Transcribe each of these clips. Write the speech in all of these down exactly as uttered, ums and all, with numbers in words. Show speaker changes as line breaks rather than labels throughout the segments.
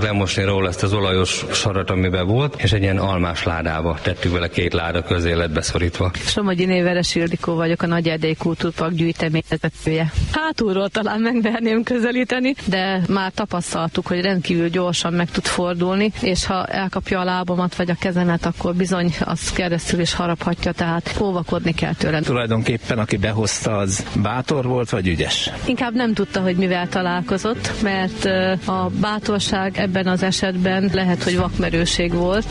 Lemosni róla ezt az olajos sarat, amiben volt, és egy ilyen almás ládába tettük vele, két láda közé lett beszorítva.
Somogyi Veres Ildikó vagyok, a Nagy Erdélyi Kultúrpark gyűjteményvezetője. Hátulról talán megverném közelíteni, de már tapasztaltuk, hogy rendkívül gyorsan meg tud fordulni, és ha elkapja a lábamat vagy a kezemet, akkor bizony az keresztül is haraphatja, tehát óvakodni kell tőle.
Tulajdonképpen aki behozta, az bátor volt vagy ügyes?
Inkább nem tudta, hogy mivel találkozott, mert a bátorság ebben az esetben lehet, hogy vakmerőség volt.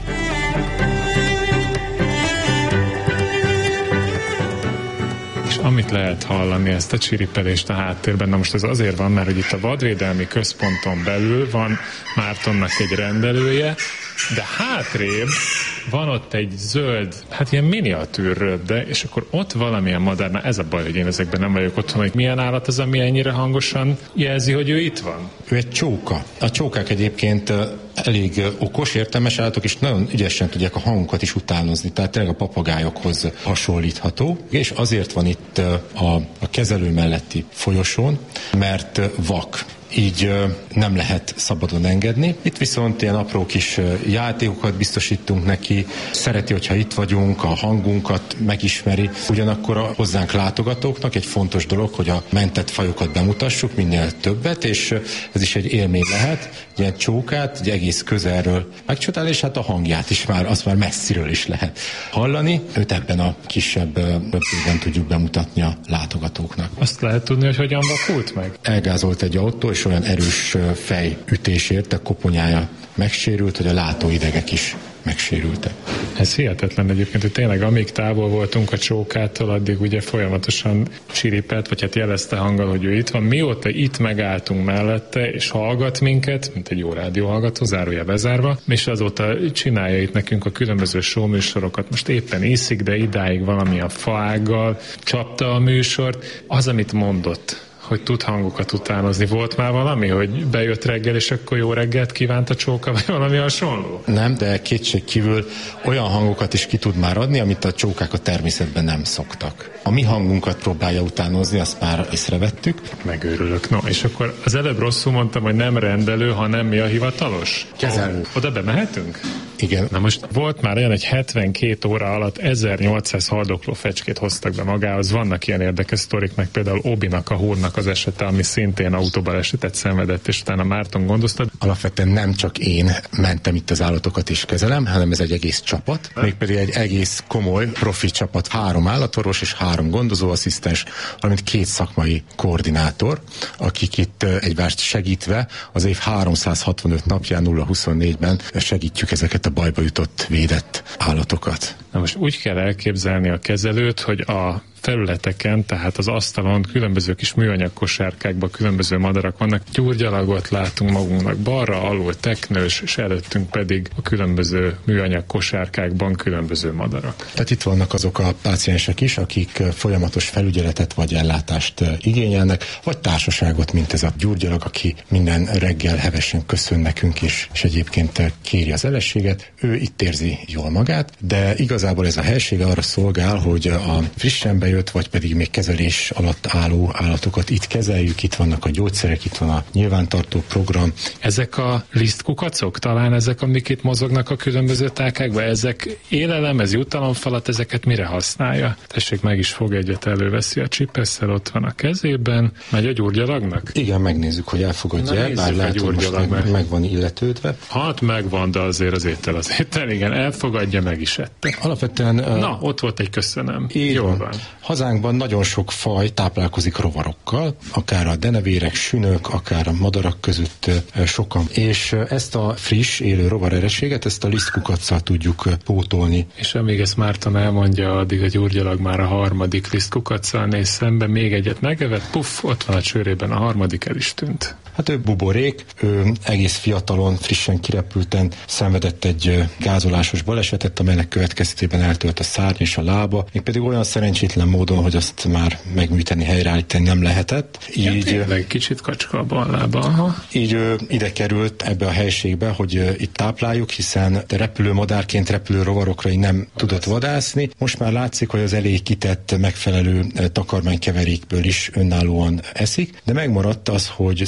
És amit lehet hallani, ezt a csiripelést a háttérben, na most ez azért van, mert hogy itt a vadvédelmi központon belül van Mártonnak egy rendelője, de hátrébb van ott egy zöld, hát ilyen miniatűr röbde, és akkor ott valamilyen madár, na ez a baj, hogy én ezekben nem vagyok otthon, hogy milyen állat az, ami ennyire hangosan jelzi, hogy ő itt van.
Ő egy csóka. A csókák egyébként elég okos, értelmes állatok, és nagyon ügyesen tudják a hangokat is utánozni, tehát tényleg a papagájokhoz hasonlítható, és azért van itt a, a kezelő melletti folyosón, mert vak. Így nem lehet szabadon engedni. Itt viszont ilyen apró kis játékokat biztosítunk neki, szereti, hogyha itt vagyunk, a hangunkat megismeri. Ugyanakkor a hozzánk látogatóknak egy fontos dolog, hogy a mentett fajokat bemutassuk, minél többet, és ez is egy élmény lehet. Egy ilyen csókát, egy egész közelről megcsodálni, és hát a hangját is már, azt már messziről is lehet hallani. Őt ebben a kisebb röpében tudjuk bemutatni a látogatóknak.
Azt lehet tudni, hogy hogyan vakult meg?
Elgázolt egy autó, és olyan erős fejütésért a koponyája megsérült, hogy a látóidegek is megsérültek.
Ez hihetetlen egyébként, hogy tényleg amíg távol voltunk a csókától, addig ugye folyamatosan csiripelt, vagy hát jelezte hanggal, hogy ő itt van. Mióta itt megálltunk mellette, és hallgat minket, mint egy jó rádióhallgató, zárója bezárva, és azóta csinálja itt nekünk a különböző showműsorokat. Most éppen iszik, de idáig valamilyen faággal csapta a műsort. Az, amit mondott, hogy tud hangokat utánozni. Volt már valami, hogy bejött reggel, és akkor jó reggelt kívánt a csóka, vagy valami hasonló?
Nem, de kétségkívül olyan hangokat is ki tud már adni, amit a csókák a természetben nem szoktak. A mi hangunkat próbálja utánozni, azt már észrevettük.
Megőrülök. No, és akkor az előbb rosszul mondtam, hogy nem rendelő, hanem mi a hivatalos?
Kezelő.
Oh, oda bemehetünk?
Igen.
Na most volt már olyan, hogy hetvenkét óra alatt ezernyolcszáz haldokló fecskét hoztak be magához. Vannak ilyen érdekes sztorik, meg például Obinak, a húrnak az esete, ami szintén autóbalesetet szenvedett, és utána Márton gondozta.
Alapvetően nem csak én mentem itt az állatokat is kezelem, hanem ez egy egész csapat, mégpedig egy egész komoly profi csapat, három állatorvos és három gondozóasszisztens, valamint két szakmai koordinátor, akik itt egymást segítve az év háromszázhatvanöt napján nulla huszonnégyben segítjük ezeket a bajba jutott védett állatokat.
Na most úgy kell elképzelni a kezelőt, hogy a felületeken, tehát az asztalon különböző kis műanyag kosárkákban különböző madarak vannak. Gyurgyalagot látunk magunknak balra, alul teknős, és előttünk pedig a különböző műanyag kosárkákban különböző madarak.
Tehát itt vannak azok a páciensek is, akik folyamatos felügyeletet vagy ellátást igényelnek, vagy társaságot, mint ez a gyurgyalag, aki minden reggel hevesen köszön nekünk is, és egyébként kéri az elességet. Ő itt érzi jól magát, de igazából ez a helység arra szolgál, hogy a frissen bejött, vagy pedig még kezelés alatt álló állatokat itt kezeljük, itt vannak a gyógyszerek, itt van a nyilvántartó program.
Ezek a lisztkukacok, talán ezek, amik itt mozognak a különböző tálkákban, ezek élelem, ez jutalomfalat, ezeket mire használja? Tessék, meg is fog egyet, előveszi a csipesszel, ott van a kezében, megy a gyurgyalagnak?
Igen, megnézzük, hogy elfogadja el, bár lehet, hogy most meg, meg van illetődve.
Hát megvan, de azért az étel az étel, igen, elfogadja, meg is ette.
Alapvetően...
Na, uh, ott volt egy köszönöm. Jól van.
Hazánkban nagyon sok faj táplálkozik rovarokkal, akár a denevérek, sünök, akár a madarak között sokan. És ezt a friss, élő rovarerességet, ezt a lisztkukacccal tudjuk pótolni.
És amíg ezt Márton elmondja, addig a gyurgyalag már a harmadik lisztkukacccal néz szembe, még egyet megevett, puff, ott van a csőrében, a harmadik el is tűnt.
Hát ő buborék, ő egész fiatalon, frissen kirepülten szenvedett egy gázolásos balesetet, amelynek következtében eltölt a szárny és a lába, még pedig olyan szerencsétlen módon, hogy azt már megműteni, helyreállítani nem lehetett.
Ja, így tényleg kicsit kacska a bal lába. Aha.
Így ő ide került ebbe a helységbe, hogy itt tápláljuk, hiszen repülő madárként repülő rovarokra így nem tudott vadászni. Most már látszik, hogy az elég kitett megfelelő takarmánykeverékből is önállóan eszik, de megmaradt az, hogy szívesen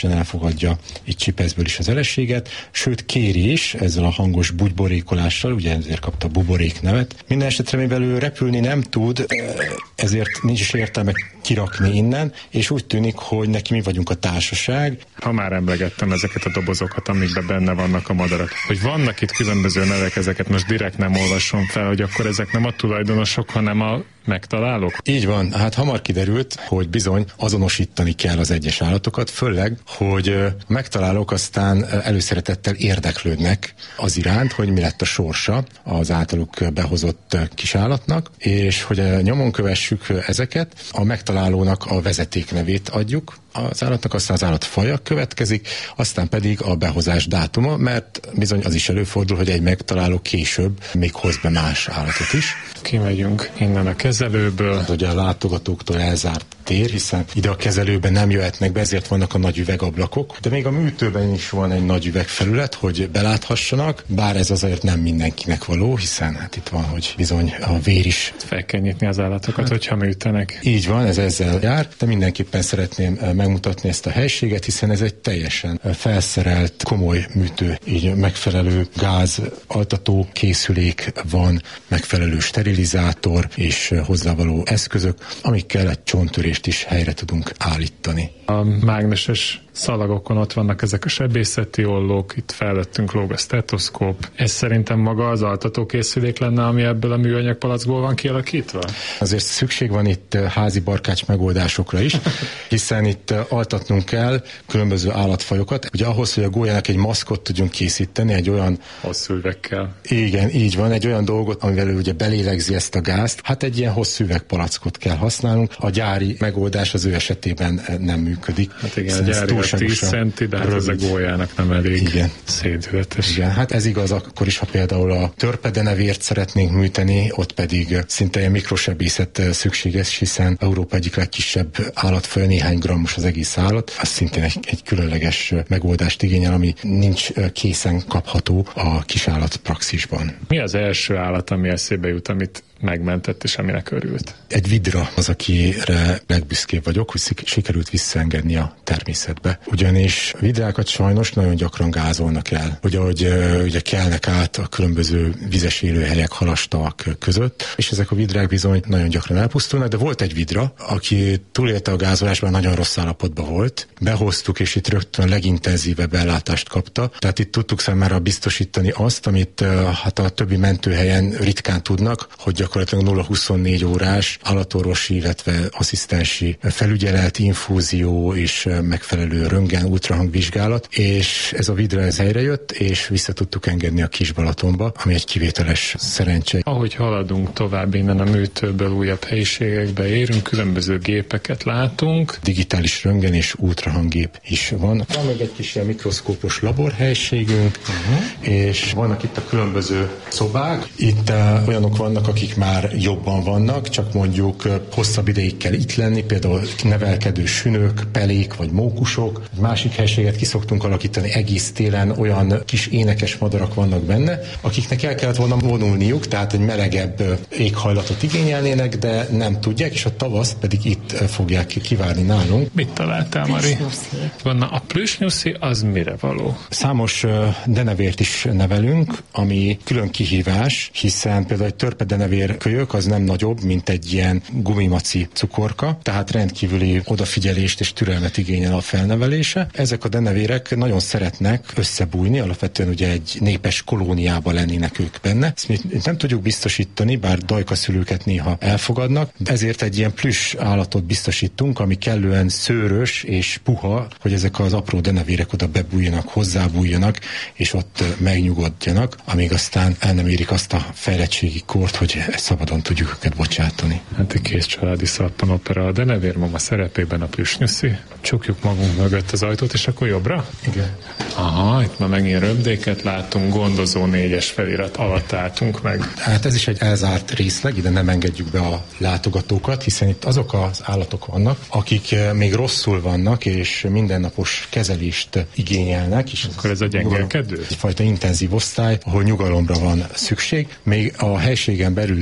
teljesen elfogadja itt Csipeszből is az eleséget, sőt kéri is ezzel a hangos bugyborékolással, ugye ezért kapta buborék nevet. Minden esetre, mivel ő repülni nem tud, ezért nincs is értelme kirakni innen, és úgy tűnik, hogy neki mi vagyunk a társaság.
Ha már emlegettem ezeket a dobozokat, amikben benne vannak a madarak, hogy vannak itt különböző nevek, ezeket most direkt nem olvasom fel, hogy akkor ezek nem a tulajdonosok, hanem a megtalálók?
Így van, hát hamar kiderült, hogy bizony azonosítani kell az egyes állatokat, főleg, hogy megtalálók aztán előszeretettel érdeklődnek az iránt, hogy mi lett a sorsa az általuk behozott kisállatnak, és hogy nyomon kövessük ezeket, a megtalálónak a vezetéknevét adjuk az állatnak, aztán az állatfaja következik, aztán pedig a behozás dátuma, mert bizony az is előfordul, hogy egy megtaláló később még hoz be más állatot is.
Kimegyünk innen a kezelőből.
Ez ugye a látogatóktól elzárt tér, hiszen ide a kezelőben nem jöhetnek be, ezért vannak a nagy üvegablakok, de még a műtőben is van egy nagy üvegfelület, hogy beláthassanak, bár ez azért nem mindenkinek való, hiszen hát itt van, hogy bizony a vér is.
Fel kell nyitni az állatokat, hogyha műtenek.
Így van, ez ezzel jár, de mindenképpen szeretném megmutatni ezt a helységet, hiszen ez egy teljesen felszerelt, komoly műtő, így megfelelő gáz, altató készülék van, megfelelő sterilizátor és hozzávaló eszközök, amikkel egy csonttörést is helyre tudunk állítani.
A mágneses szalagokon ott vannak ezek a sebészeti ollók, itt fellettünk lóg a stetoszkóp. Ez szerintem maga az altatókészülék lenne, ami ebből a műanyag palackból van kialakítva?
Azért szükség van itt házi barkács megoldásokra is, hiszen itt altatnunk kell különböző állatfajokat. Ugye ahhoz, hogy a gólyának egy maszkot tudjunk készíteni, egy olyan...
hosszú üvegkel.
Igen, így van, egy olyan dolgot, amivel ő ugye belélegzi ezt a gázt. Hát egy ilyen hosszú üvegpalackot kell használnunk. A gyári megoldás az ő esetében nem működik.
Hát igen, a gyári tíz centi, de hát ez a gólyának nem elég
igen.
szédületes.
Igen, hát ez igaz akkor is, ha például a törpedenevért szeretnénk műteni, ott pedig szinte egy mikrosebészet szükséges, hiszen Európa egyik legkisebb állatfaja, néhány grammos az egész állat. Az szintén egy, egy különleges megoldást igényel, ami nincs készen kapható a kisállat praxisban.
Mi az első állat, ami eszébe jut, amit megmentett és aminek örült?
Egy vidra az, akire legbüszkébb vagyok, hogy sikerült visszaengedni a természetbe. Ugyanis vidrákat sajnos nagyon gyakran gázolnak el. Ugye, hogy ugye kelnek át a különböző vizes élőhelyek, halastavak között, és ezek a vidrák bizony nagyon gyakran elpusztulnak, de volt egy vidra, aki túlélte a gázolásban, nagyon rossz állapotban volt. Behoztuk, és itt rögtön legintenzívebb ellátást kapta. Tehát itt tudtuk számára biztosítani azt, amit hát a többi mentőhelyen ritkán tudnak, hogy gyakorlatilag nulla huszonnégy órás állatorvosi, illetve asszisztensi felügyelet, infúzió és megfelelő röntgen, ultrahangvizsgálat, és ez a vidra ez helyre jött, és vissza tudtuk engedni a Kis-Balatonba, ami egy kivételes szerencse.
Ahogy haladunk tovább innen a műtőből újabb helyiségekbe érünk, különböző gépeket látunk.
Digitális röntgen és ultrahanggép is van. Van még egy kis ilyen mikroszkópos laborhelyiségünk, uh-huh. és vannak itt a különböző szobák. Itt uh, olyanok vannak, akik már jobban vannak, csak mondjuk hosszabb ideig kell itt lenni, például nevelkedő sünök, pelék vagy mókusok. Egy másik helységet ki szoktunk alakítani egész télen, olyan kis énekes madarak vannak benne, akiknek el kellett volna vonulniuk, tehát egy melegebb éghajlatot igényelnének, de nem tudják, és a tavaszt pedig itt fogják kivárni nálunk.
Mit találtál, Mari? Van a plüsnyuszi, az mire való?
Számos denevért is nevelünk, ami külön kihívás, hiszen például egy törpedenevér kölyök az nem nagyobb, mint egy ilyen gumimaci cukorka, tehát rendkívüli odafigyelést és türelmet igényel a felnevelése. Ezek a denevérek nagyon szeretnek összebújni, alapvetően ugye egy népes kolóniában lennének ők benne. Ezt mi nem tudjuk biztosítani, bár dajkaszülőket néha elfogadnak, ezért egy ilyen plüss állatot biztosítunk, ami kellően szőrös és puha, hogy ezek az apró denevérek oda bebújjanak, hozzábújjanak, és ott megnyugodjanak, amíg aztán el nem érik azt a fejlettségi kort, hogy szabadon tudjuk őket bocsátani.
Hát egy kész családi szappanopera, a denevérmama szerepében a plüsnyuszi. Csukjuk magunk mögött az ajtót, és akkor jobbra?
Igen.
Aha, itt ma megint röpdéket látunk, gondozó négyes felirat alatt álltunk meg.
Hát ez is egy elzárt részleg, ide nem engedjük be a látogatókat, hiszen itt azok az állatok vannak, akik még rosszul vannak, és mindennapos kezelést igényelnek. És
akkor ez a gyengelkedő?
Egyfajta intenzív osztály, ahol nyugalomra van szükség. Még a helységen belül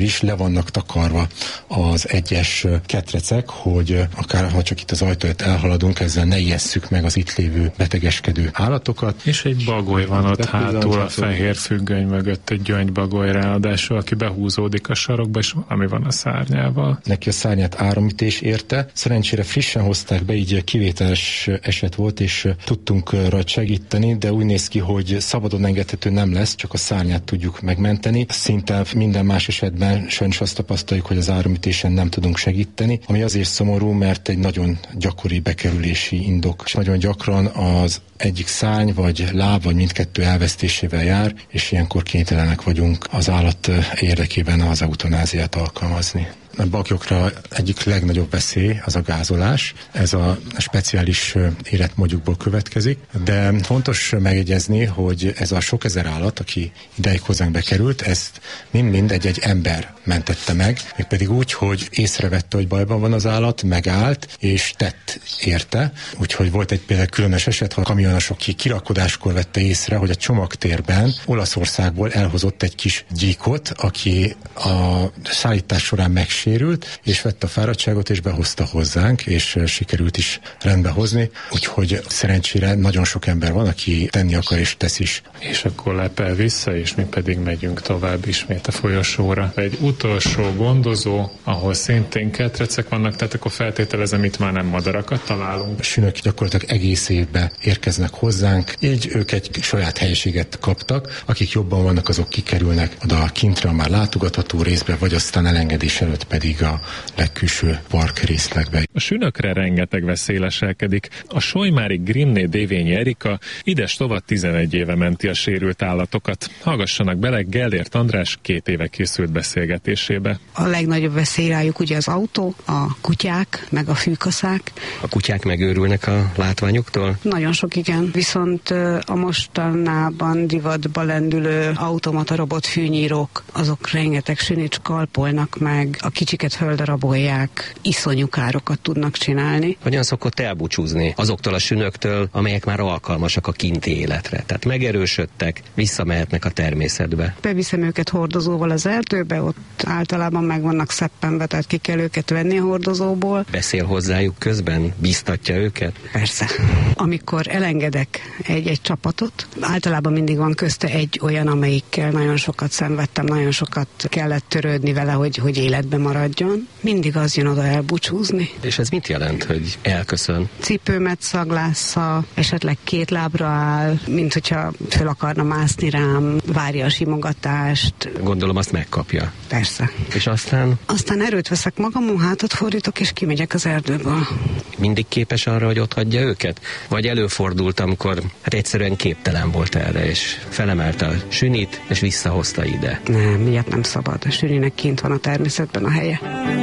is le vannak takarva az egyes ketrecek, hogy akár ha csak itt az ajtót elhaladunk, ezzel ne ijesszük meg az itt lévő betegeskedő állatokat.
És egy bagoly van ott hátul a fehér függöny mögött, egy gyöngybagoly ráadásul, aki behúzódik a sarokba, és ami van a szárnyával.
Neki a szárnyát áramütés érte. Szerencsére frissen hozták be, így kivételes eset volt, és tudtunk rajta segíteni, de úgy néz ki, hogy szabadon engedhető nem lesz, csak a szárnyát tudjuk megmenteni. Szinte minden más esetben sajnos azt tapasztaljuk, hogy az áramütésen nem tudunk segíteni, ami azért szomorú, mert egy nagyon gyakori bekerülési indok, és nagyon gyakran az egyik szárny, vagy láb, vagy mindkettő elvesztésével jár, és ilyenkor kénytelenek vagyunk az állat érdekében az eutanáziát alkalmazni. A bagyokra egyik legnagyobb veszély az a gázolás. Ez a speciális életmódjukból következik, de fontos megjegyezni, hogy ez a sok ezer állat, aki ideig hozzánk bekerült, ezt mind-mind egy-egy ember mentette meg, mégpedig úgy, hogy észrevette, hogy bajban van az állat, megállt és tett érte. Úgyhogy volt egy például különös eset, ha a kamionosok ki kirakodáskor vette észre, hogy a csomagtérben Olaszországból elhozott egy kis gyíkot, aki a szállítás során megsérült, és vette a fáradtságot, és behozta hozzánk, és sikerült is rendbe hozni. Úgyhogy szerencsére nagyon sok ember van, aki tenni akar, és tesz is.
És akkor lepel vissza, és mi pedig megyünk tovább ismét a folyosóra. Egy utolsó gondozó, ahol szintén ketrecek vannak, tehát akkor feltételezem, itt már nem madarakat találunk.
A sünök gyakorlatilag egész évben érkeznek hozzánk, így ők egy saját helyiséget kaptak, akik jobban vannak, azok kikerülnek oda kintre a már látogatható részbe, vagy aztán elengedés előtt pedig a legkülső park részlegbe.
A sünökre rengeteg veszély leselkedik. A solymári Grimné Dévényi Erika ides tovat tizenegy éve menti a sérült állatokat. Hallgassanak bele, Gellért András két éve készült beszélgetésébe.
A legnagyobb veszély rájuk ugye az autó, a kutyák, meg a fűkaszák.
A kutyák megőrülnek a látványoktól?
Nagyon sok, igen. Viszont a mostanában divatba lendülő automata robot fűnyírók, azok rengeteg sünit kalpolnak meg, a kicsiket földarabolják, iszonyú károkat tudnak csinálni.
Hogyan szokott elbúcsúzni azoktól a sünöktől, amelyek már alkalmasak a kinti életre? Tehát megerősödtek, visszamehetnek a természetbe.
Beviszem őket hordozóval az erdőbe, ott általában meg vannak szeppenve, tehát ki kell őket venni a hordozóból.
Beszél hozzájuk közben? Bíztatja őket?
Persze. Amikor elengedek egy-egy csapatot, általában mindig van közte egy olyan, amelyikkel nagyon sokat szenvedtem, nagyon sokat kellett törődni vele, hogy, hogy életben maradjon. Mindig az jön oda elbúcsúzni.
És ez mit jelent, hogy elköszön?
Cipőmet szaglásza, esetleg két lábra áll, mint hogyha föl akarna mászni rám, várja a simogatást.
Gondolom azt megkapja.
Persze.
És aztán?
Aztán erőt veszek magamon, hátat fordítok, és kimegyek az erdőből.
Mindig képes arra, hogy ott hagyja őket? Vagy előfordult, amikor hát egyszerűen képtelen volt erre, és felemelte a sünit, és visszahozta ide?
Nem, ilyet nem szabad. A süninek kint van a természetben a helye.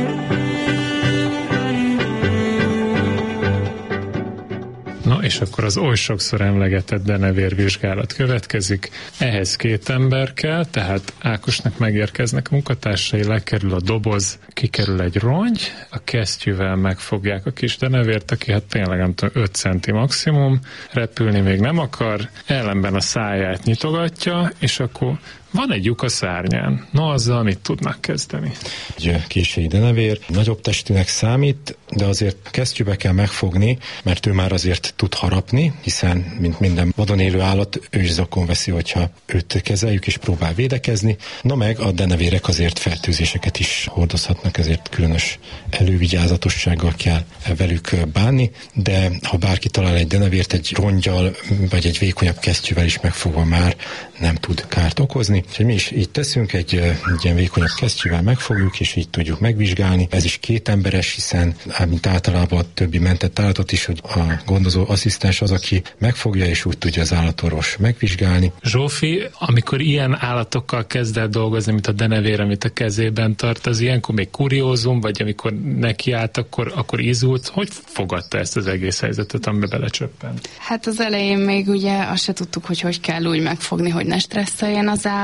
Na, és akkor az oly sokszor emlegetett denevérvizsgálat következik. Ehhez két ember kell, tehát Ákosnak megérkeznek munkatársai, lekerül a doboz, kikerül egy rongy, a kesztyűvel megfogják a kis denevért, aki hát tényleg nem tudom, öt centi maximum, repülni még nem akar, ellenben a száját nyitogatja, és akkor van egy lyuk a szárnyán. Na, azzal mit tudnak kezdeni?
Egy késői denevér nagyobb testűnek számít, de azért kesztyűbe kell megfogni, mert ő már azért tud harapni, hiszen, mint minden vadon élő állat, ő is zakon veszi, hogyha őt kezeljük és próbál védekezni. Na meg a denevérek azért fertőzéseket is hordozhatnak, ezért különös elővigyázatossággal kell velük bánni, de ha bárki talál egy denevért, egy rongyal vagy egy vékonyabb kesztyűvel is megfogva már nem tud kárt okozni. Úgyhogy mi is így teszünk, egy, egy ilyen vékonyabb kesztyűvel megfogjuk, és így tudjuk megvizsgálni. Ez is két emberes, hiszen mint általában a többi mentett állatot is, hogy a gondozó asszisztens az, aki megfogja, és úgy tudja az állatorvos megvizsgálni.
Zsófi, amikor ilyen állatokkal kezd el dolgozni, mint a denevér, amit a kezében tart, az ilyenkor még kuriózum, vagy amikor nekiállt, akkor, akkor izult. Hogy fogadta ezt az egész helyzetet, amiben belecsöppent?
Hát az elején még ugye azt se tudtuk, hogy hogy kell úgy megfogni, hogy ne stresszeljen az állat,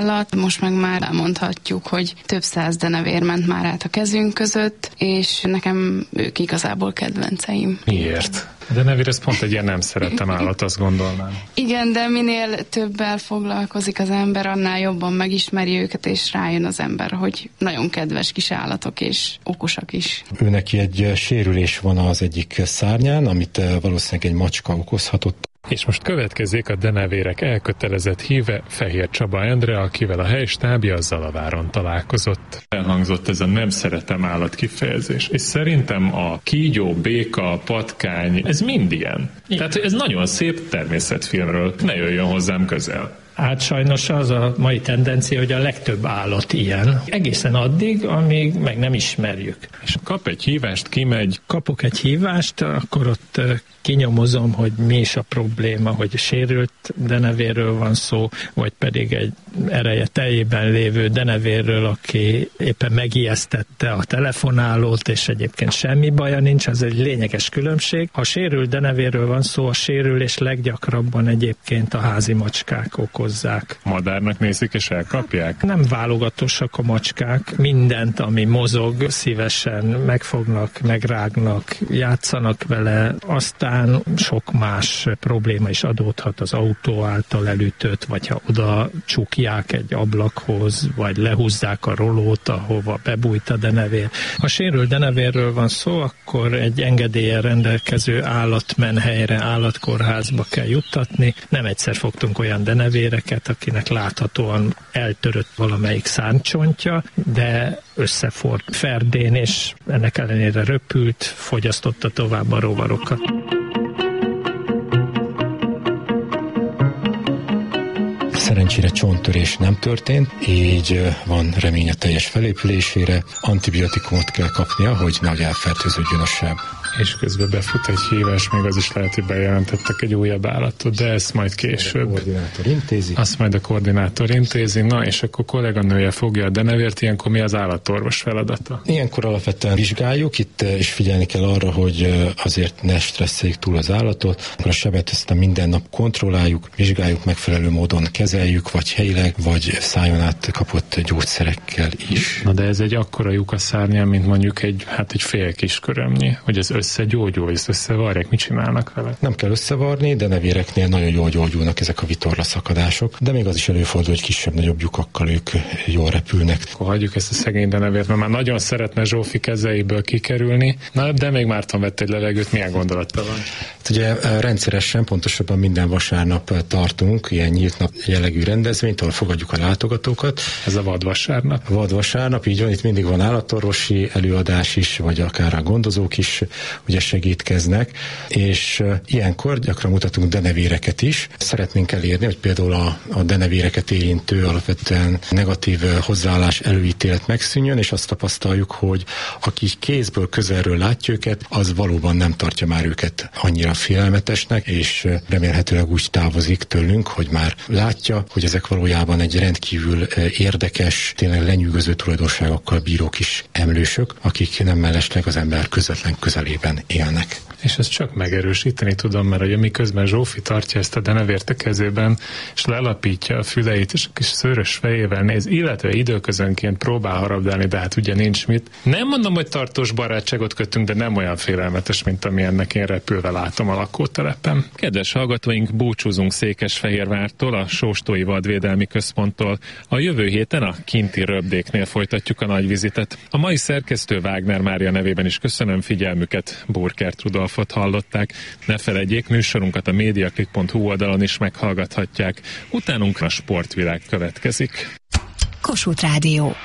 állat. Most meg már elmondhatjuk, hogy több száz denevér ment már át a kezünk között, és nekem ők igazából kedvenceim.
Miért? De nevér, ez pont egy ilyen nem szeretem állat, azt gondolnám.
Igen, de minél többel foglalkozik az ember, annál jobban megismeri őket, és rájön az ember, hogy nagyon kedves kis állatok, és okosak is.
Ő neki egy sérülés van az egyik szárnyán, amit valószínűleg egy macska okozhatott.
És most következik a denevérek elkötelezett híve, Fehér Csaba Endre, akivel a helystábja a Zalaváron találkozott. Elhangzott ez a nem szeretem állat kifejezés, és szerintem a kígyó, béka, patkány, ez mind ilyen. Igen. Tehát ez nagyon szép természetfilmről, ne jöjjön hozzám közel.
Hát sajnos az a mai tendencia, hogy a legtöbb állat ilyen. Egészen addig, amíg meg nem ismerjük.
És kap egy hívást, kimegy.
Kapok egy hívást, akkor ott kinyomozom, hogy mi is a probléma, hogy sérült denevérről van szó, vagy pedig egy ereje teljében lévő denevérről, aki éppen megijesztette a telefonálót, és egyébként semmi baja nincs, az egy lényeges különbség. Ha sérült denevérről van szó, a sérülés leggyakrabban egyébként a házi macskák okozzák.
Madárnak nézik és elkapják?
Nem válogatósak a macskák, mindent, ami mozog, szívesen megfognak, megrágnak, játszanak vele, aztán sok más probléma is adódhat az autó által elütött, vagy ha oda csukják egy ablakhoz, vagy lehúzzák a rolót, ahova bebújt a denevér. Ha sérült denevérről van szó, akkor egy engedéllyel rendelkező állatmenhelyre, állatkórházba kell juttatni. Nem egyszer fogtunk olyan denevéreket, akinek láthatóan eltörött valamelyik szárnycsontja, de összefort ferdén, és ennek ellenére röpült, fogyasztotta tovább a rovarokat.
Szerencsére csonttörés nem történt, így van remény a teljes felépülésére. Antibiotikumot kell kapnia, hogy nehogy elfertőződjön a seb.
És közben befut egy hívás, még az is lehet, hogy bejelentettek egy újabb állatot, de ezt majd később.
A koordinátor intézi.
Azt majd a koordinátor intézi, na és akkor kolléganője fogja a denevért, ilyenkor mi az állatorvos feladata?
Ilyenkor alapvetően vizsgáljuk, itt is figyelni kell arra, hogy azért ne stresszeljük túl az állatot, akkor a sebet aztán minden nap kontrolláljuk, vizsgáljuk, megfelelő módon kezeljük, vagy helyileg, vagy szájon át kapott gyógyszerekkel is.
Na de ez egy akkora lyuk a szárnyán, mint mondjuk egy, hát egy fél kis körömnyi, hogy ez összegyógyul, ezt összevarják, mit csinálnak vele?
Nem kell összevarni, de nevéreknél nagyon jól gyógyulnak ezek a vitorlaszakadások, de még az is előfordul, hogy kisebb-nagyobb lyukakkal ők jól repülnek.
Akkor hagyjuk ezt a szegény denevért, mert már nagyon szeretne Zsófi kezeiből kikerülni, na, de még Márton vett egy levegőt, milyen gondolata van?
Hát ugye rendszeresen, pontosabban minden vasárnap tartunk ilyen nyílt nap jellegű rendezvényt, ahol fogadjuk a látogatókat.
Ez a vadvasárnap?
Vadvasárnap, így van, itt mindig van állatorvosi előadás is, vagy akár a gondozók is ugye segítkeznek, és uh, ilyenkor gyakran mutatunk denevéreket is. Szeretnénk elérni, hogy például a, a denevéreket érintő alapvetően negatív uh, hozzáállás, előítélet megszűnjön, és azt tapasztaljuk, hogy aki kézből, közelről látja őket, az valóban nem tartja már őket annyira félelmetesnek, és uh, remélhetőleg úgy távozik tőlünk, hogy már látja, hogy ezek valójában egy rendkívül uh, érdekes, tényleg lenyűgöző tulajdonságokkal bíró kis emlősök, akik nem mellesleg az ember közvetlen közelében élnek.
És ezt csak megerősíteni tudom, mert ugye miközben Zsófi tartja ezt a denevért a kezében, és lelapítja a füleit, és a kis szőrös fejével néz, illetve időközönként próbál harabdálni, de hát ugye nincs mit. Nem mondom, hogy tartós barátságot kötünk, de nem olyan félelmetes, mint ami ennek én repülve látom a lakótelepen. Kedves hallgatóink, búcsúzunk Székesfehérvártól, a Sóstói Vadvédelmi Központtól. A jövő héten a kinti röbdéknél folytatjuk a nagy vizitet. A mai szerkesztő Wagner Mária nevében is köszönöm figyelmüket, Burkert Rudolfot hallották. Ne feledjék, műsorunkat a mediaclick pont hu oldalon is meghallgathatják. Utánunk a Sportvilág következik.
Kossuth Rádió.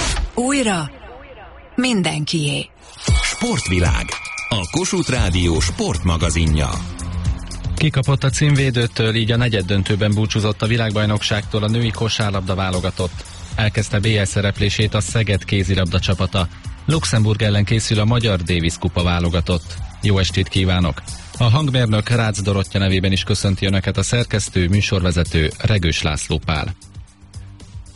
Újra mindenkié.
Sportvilág. A Kossuth Rádió sportmagazinja.
Kikapott a címvédőtől, így a negyeddöntőben búcsúzott a világbajnokságtól a női kosárlabda válogatott. Elkezdte bé el szereplését a Szeged kézilabda csapata. Luxemburg ellen készül a Magyar Davis kupa válogatott. Jó estét kívánok! A hangmérnök Rácz Dorottya nevében is köszönti Önöket a szerkesztő, műsorvezető Regős László Pál.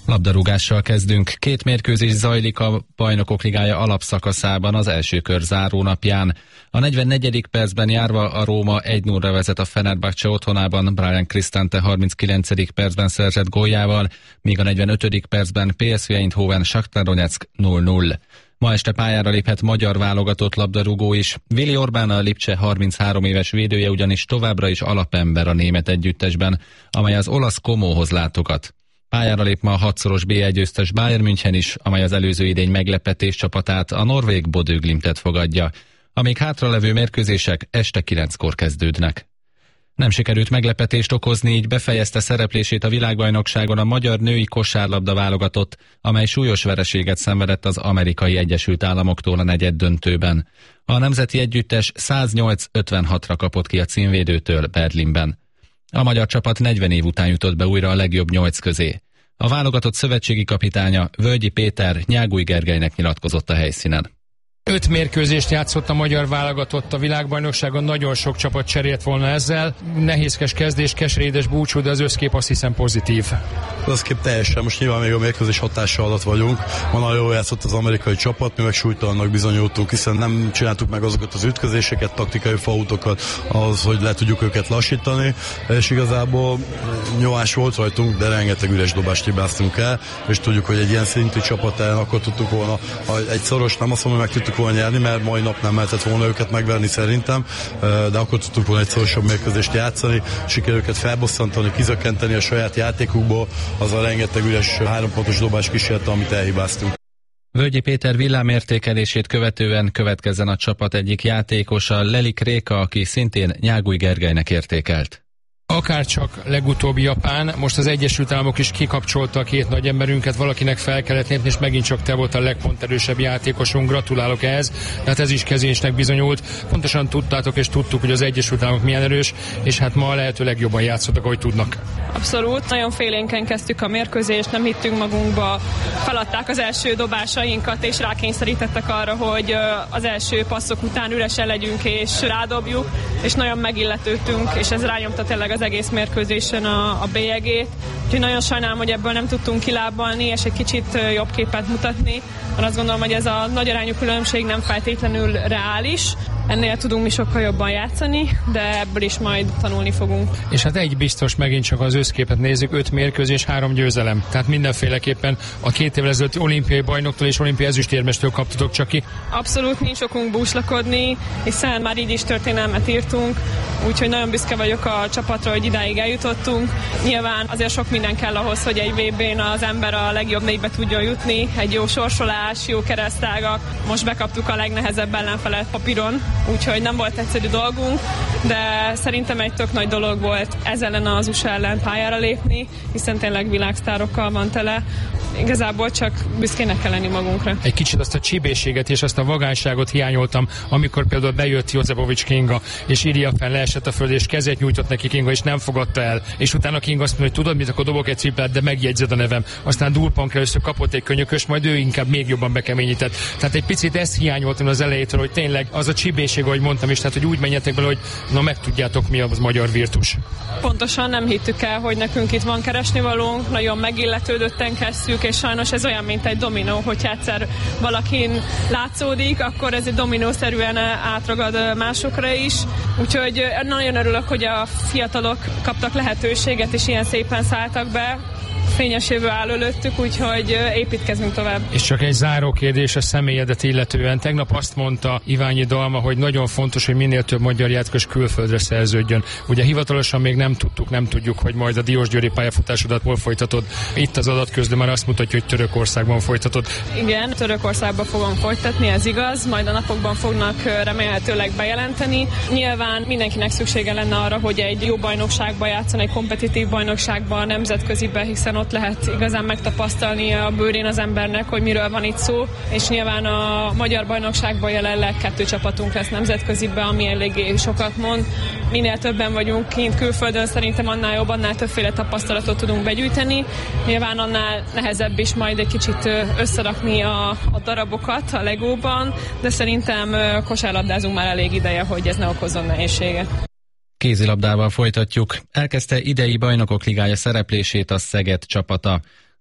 Labdarúgással kezdünk. Két mérkőzés zajlik a Bajnokok Ligája alapszakaszában az első kör zárónapján. A negyvennegyedik percben járva a Róma egy nullra vezet a Fenerbahce otthonában Brian Cristante harminckilencedik percben szerzett góljával, míg a negyvenötödik percben pé es vé Eindhoven Shakhtar Donetsk nulla nulla. Ma este pályára léphet magyar válogatott labdarúgó is. Vili Orbán, a Lipcse harminchárom éves védője ugyanis továbbra is alapember a német együttesben, amely az olasz Comóhoz látogat. Pályára lép ma a hatszoros bé egy győztes Bayern München is, amely az előző idény meglepetés csapatát, a norvég Bodø Glimtet fogadja. A még hátralevő mérkőzések este kilenckor kezdődnek. Nem sikerült meglepetést okozni, így befejezte szereplését a világbajnokságon a magyar női kosárlabda válogatott, amely súlyos vereséget szenvedett az Amerikai Egyesült Államoktól a negyeddöntőben. A nemzeti együttes száznyolc ötvenhatra kapott ki a címvédőtől Berlinben. A magyar csapat negyven év után jutott be újra a legjobb nyolc közé. A válogatott szövetségi kapitánya, Völgyi Péter Nyágúj Gergelynek nyilatkozott a helyszínen.
Öt mérkőzést játszott a magyar válogatott a világbajnokságon, nagyon sok csapat cserélt volna ezzel. Nehézkes kezdés, keserédes búcsú, de az összkép azt hiszem pozitív.
Az összkép teljesen, most nyilván még a mérkőzés hatása alatt vagyunk. Ma nagyon jól játszott az amerikai csapat, mi meg súlytalannak bizonyultunk, hiszen nem csináltuk meg azokat az ütközéseket, taktikai fautokat, ahhoz, hogy le tudjuk őket lassítani, és igazából nyomás volt rajtunk, de rengeteg üres dobást hibáztunk el, és tudjuk, hogy egy ilyen szintű csapat ellen akkor tudtuk volna, egy szoros, nem azt mondom, hogy meg tudtuk volna nyerni, mert mai nap nem lehetett volna őket megverni szerintem, de akkor tudtuk volna egy szorosabb mérkőzést játszani, sikerül őket felbosszantani, kizökkenteni a saját játékukból, az a rengeteg üres hárompontos dobás kísérlete, amit elhibáztunk.
Völgyi Péter villámértékelését követően következzen a csapat egyik játékosa, Lelik Réka, aki szintén Nyágúj Gergelynek értékelt.
Akárcsak legutóbb Japán, most az Egyesült Államok is kikapcsolta a két nagy emberünket, valakinek fel kellett lépni, és megint csak te volt a legponterősebb játékosunk, gratulálok ehhez, tehát ez is kezésnek bizonyult. Pontosan tudtátok és tudtuk, hogy az Egyesült Államok milyen erős, és hát ma a lehető legjobban játszottak, ahogy tudnak.
Abszolút, nagyon félénken kezdtük a mérkőzést, nem hittünk magunkba, feladták az első dobásainkat, és rákényszerítettek arra, hogy az első passzok után üresen legyünk és rádobjuk, és nagyon megilletődtünk, és ez rányomta tényleg az egész mérkőzésen a, a bélyegét. Úgyhogy nagyon sajnálom, hogy ebből nem tudtunk kilábalni, és egy kicsit jobb képet mutatni. Mert azt gondolom, hogy ez a nagy arányú különbség nem feltétlenül reális. Ennél tudunk mi sokkal jobban játszani, de ebből is majd tanulni fogunk.
És hát egy biztos, megint csak az összképet nézzük, öt mérkőzés, három győzelem. Tehát mindenféleképpen a két évvel ezelőtti olimpiai bajnoktól és olimpiai ezüstérmestől kaptatok csak ki.
Abszolút nincs okunk búslakodni, hiszen már így is történelmet írtunk, úgyhogy nagyon büszke vagyok a csapatra, hogy idáig eljutottunk. Nyilván azért sok minden kell ahhoz, hogy egy vé bén az ember a legjobb négybe tudjon jutni, egy jó sorsolás, jó keresztágak. Most bekaptuk a legnehezebb ellenfelet papíron, úgyhogy nem volt egyszerű dolgunk, de szerintem egy tök nagy dolog volt ez ellen az u es á ellen pályára lépni, hiszen tényleg világsztárokkal van tele. Igazából csak büszkének kell lenni magunkra.
Egy kicsit azt a csibészséget és azt a vagányságot hiányoltam, amikor például bejött Jozebovics Kinga, és írja fel, leesett a föld, és kezet nyújtott neki Kinga, és nem fogadta el. És utána Kinga azt mondja, hogy tudod mit, akkor dobok egy triplát, de megjegyzed a nevem. Aztán Dulpank először kapott egy könyökös, majd ő inkább még jobban bekeményített. Tehát egy picit ezt hiányoltam az elejétől, hogy tényleg az a csibészség, ahogy mondtam is, tehát hogy úgy menjetek bele, hogy na megtudjátok, mi az magyar virtus.
Pontosan nem hittük el, hogy nekünk itt van keresnivalónk, nagyon megilletődötten kezdtük, és sajnos ez olyan, mint egy dominó, hogyha egyszer valakin látszódik, akkor ez egy dominószerűen átragad másokra is. Úgyhogy nagyon örülök, hogy a fiatalok kaptak lehetőséget, és ilyen szépen szálltak be. Fényes jövő áll előttük, úgyhogy építkezünk tovább.
És csak egy záró kérdés a személyedet illetően. Tegnap azt mondta Iványi Dalma, hogy nagyon fontos, hogy minél több magyar játékos külföldre szerződjön. Ugye hivatalosan még nem tudtuk, nem tudjuk, hogy majd a diósgyőri pályafutásodat hol folytatod. Itt az adatközlő már azt mutatja, hogy Törökországban folytatod.
Igen, Törökországban fogom folytatni, ez igaz. Majd a napokban fognak remélhetőleg bejelenteni. Nyilván mindenkinek szüksége lenne arra, hogy egy jó bajnokságban játszon, egy kompetitív bajnokságban, nemzetközibe, hiszen ott lehet igazán megtapasztalni a bőrén az embernek, hogy miről van itt szó, és nyilván a magyar bajnokságban jelenleg kettő csapatunk lesz nemzetköziben, ami eléggé sokat mond. Minél többen vagyunk kint külföldön, szerintem annál jobb, annál többféle tapasztalatot tudunk begyűjteni. Nyilván annál nehezebb is majd egy kicsit összerakni a, a darabokat a legóban, de szerintem kosárlabdázunk már elég ideje, hogy ez ne okozzon nehézséget.
Kézilabdával folytatjuk. Elkezdte idei Bajnokok Ligája szereplését a Szeged csapata.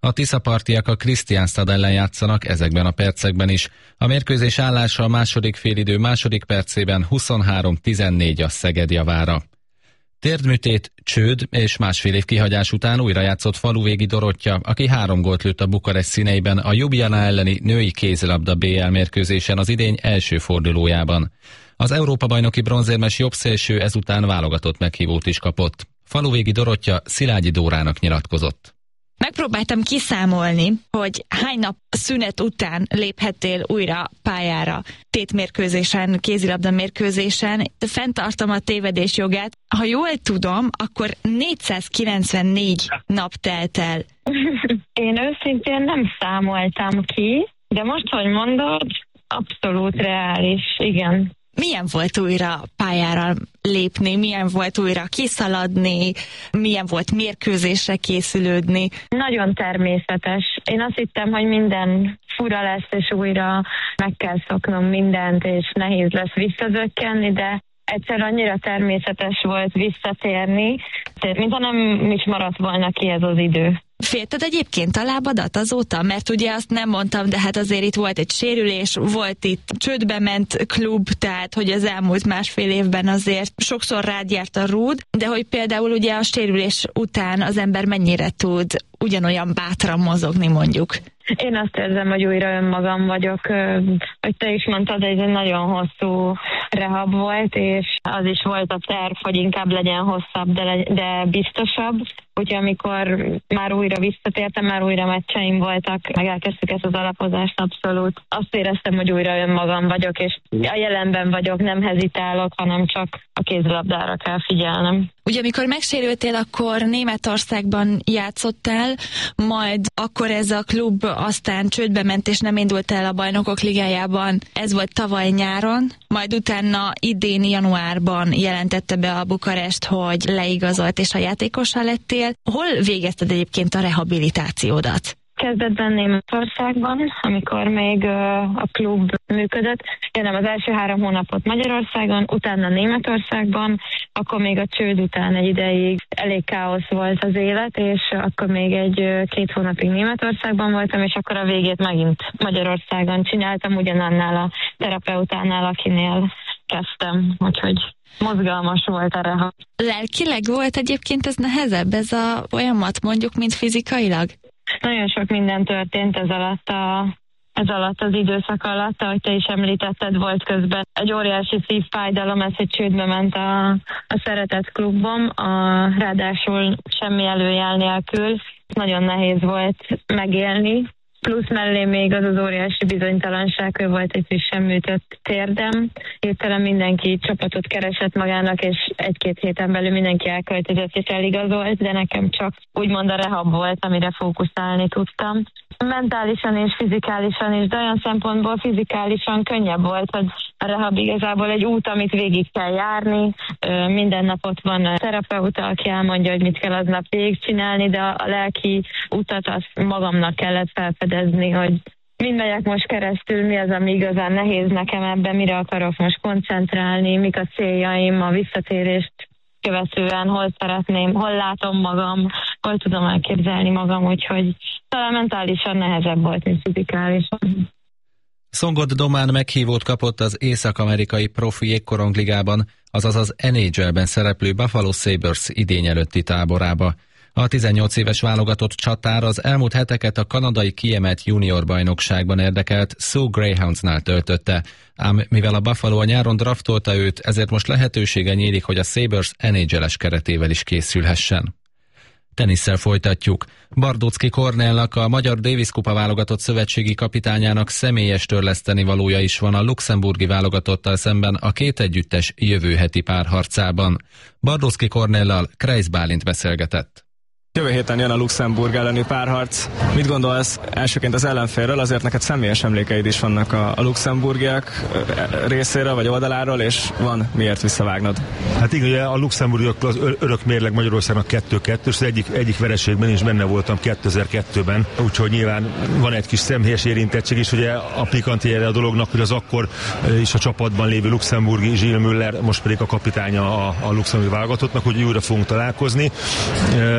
A tiszapartiak a Kristianstad ellen játszanak ezekben a percekben is. A mérkőzés állása a második félidő második percében huszonhárom tizennégy a Szeged javára. Térdműtét, csőd és másfél év kihagyás után újra játszott Faluvégi Dorottya, aki három gólt lőtt a Bukarest színeiben a Ljubljana elleni női kézilabda bé el mérkőzésen az idény első fordulójában. Az Európa-bajnoki bronzérmes jobbszélső ezután válogatott meghívót is kapott. Faluvégi Dorottya Szilágyi Dórának nyilatkozott.
Megpróbáltam kiszámolni, hogy hány nap szünet után léphettél újra pályára tétmérkőzésen, kézilabda mérkőzésen. Fenntartom a tévedés jogát. Ha jól tudom, akkor négyszázkilencvennégy nap telt el.
Én őszintén nem számoltam ki, de most, hogy mondod, abszolút reális, igen.
Milyen volt újra pályára lépni, milyen volt újra kiszaladni, milyen volt mérkőzésre készülődni?
Nagyon természetes. Én azt hittem, hogy minden fura lesz, és újra meg kell szoknom mindent, és nehéz lesz visszazökkenni, de egyszer annyira természetes volt visszatérni, mintha nem is maradt volna ki ez az idő.
Félted egyébként a lábadat azóta? Mert ugye azt nem mondtam, de hát azért itt volt egy sérülés, volt itt csődbe ment klub, tehát hogy az elmúlt másfél évben azért sokszor rád járt a rúd, de hogy például ugye a sérülés után az ember mennyire tud ugyanolyan bátran mozogni mondjuk?
Én azt érzem, hogy újra önmagam vagyok. Hogy te is mondtad, ez egy nagyon hosszú rehab volt, és az is volt a terv, hogy inkább legyen hosszabb, de, le- de biztosabb. Úgyhogy amikor már újra visszatértem, már újra meccseim voltak, meg elkezdtük ezt az alapozást abszolút. Azt éreztem, hogy újra önmagam vagyok, és a jelenben vagyok, nem hezitálok, hanem csak a kézilabdára kell figyelnem.
Ugye amikor megsérültél, akkor Németországban játszottál, majd akkor ez a klub aztán csődbe ment, és nem indult el a Bajnokok Ligájában. Ez volt tavaly nyáron, majd utána idén januárban jelentette be a Bukarest, hogy leigazolt és a játékossá lettél. Hol végezted egyébként a rehabilitációdat?
Kezdetben Németországban, amikor még a klub működött. Én az első három hónapot Magyarországon, utána Németországban, akkor még a csőd után egy ideig elég káosz volt az élet, és akkor még egy két hónapig Németországban voltam, és akkor a végét megint Magyarországon csináltam, ugyanannál a terapeutánál, akinél kezdtem, úgyhogy mozgalmas volt a rehab.
Lelkileg volt egyébként ez nehezebb, ez a folyamat mondjuk, mint fizikailag?
Nagyon sok minden történt ez alatt, a, ez alatt az időszak alatt, ahogy te is említetted, volt közben egy óriási szívfájdalom, ez, hogy csődbe ment a, a szeretett klubom, a, ráadásul semmi előjel nélkül. Nagyon nehéz volt megélni, plusz mellé még az az óriási bizonytalanság, hogy volt egy frissen műtött térdem. Hirtelen mindenki csapatot keresett magának, és egy-két héten belül mindenki elköltözött és eligazolt, de nekem csak úgymond a rehab volt, amire fókuszálni tudtam. Mentálisan és fizikálisan is, de olyan szempontból fizikálisan könnyebb volt, hogy a rehab igazából egy út, amit végig kell járni. Minden nap ott van a terapeuta, aki elmondja, hogy mit kell aznap végigcsinálni, de a lelki utat azt magamnak kellett felfedezni, hogy mind megyek most keresztül, mi az, ami igazán nehéz nekem ebben, mire akarok most koncentrálni, mik a céljaim, a visszatérést követően, hol szeretném, hol látom magam, hol tudom elképzelni magam, úgyhogy talán mentálisan nehezebb volt, mint fizikálisan.
Szongod Domán meghívót kapott az észak-amerikai profi jégkorongligában, azaz az en há el-ben szereplő Buffalo Sabres idény előtti táborába. A tizennyolc éves válogatott csatár az elmúlt heteket a kanadai kiemelt junior bajnokságban érdekelt Sault Greyhoundsnál töltötte, ám mivel a Buffalo a nyáron draftolta őt, ezért most lehetősége nyílik, hogy a Sabres en há el-es keretével is készülhessen. Tenisszel folytatjuk. Bardóczky Kornélnak, a Magyar Davis Kupa válogatott szövetségi kapitányának személyes törleszteni valója is van a luxemburgi válogatottal szemben a két együttes jövő heti párharcában. Bardóczky Kornéllal Kreis Bálint beszélgetett.
Jövő héten jön a Luxemburg elleni párharc. Mit gondolsz elsőként az ellenfélről? Azért neked személyes emlékeid is vannak a, a luxemburgiak részéről vagy oldaláról, és van miért visszavágnod?
Hát igen, ugye a luxemburgiak az örök mérleg Magyarországnak kettő kettő, és az egyik, egyik vereségben is benne voltam kétezer-kettőben, úgyhogy nyilván van egy kis személyes érintettség is, ugye a pikantjére a dolognak, hogy az akkor is a csapatban lévő luxemburgi Gilles Müller, most pedig a kapitánya a, a luxemburgi válogatottnak, hogy újra fogunk találkozni.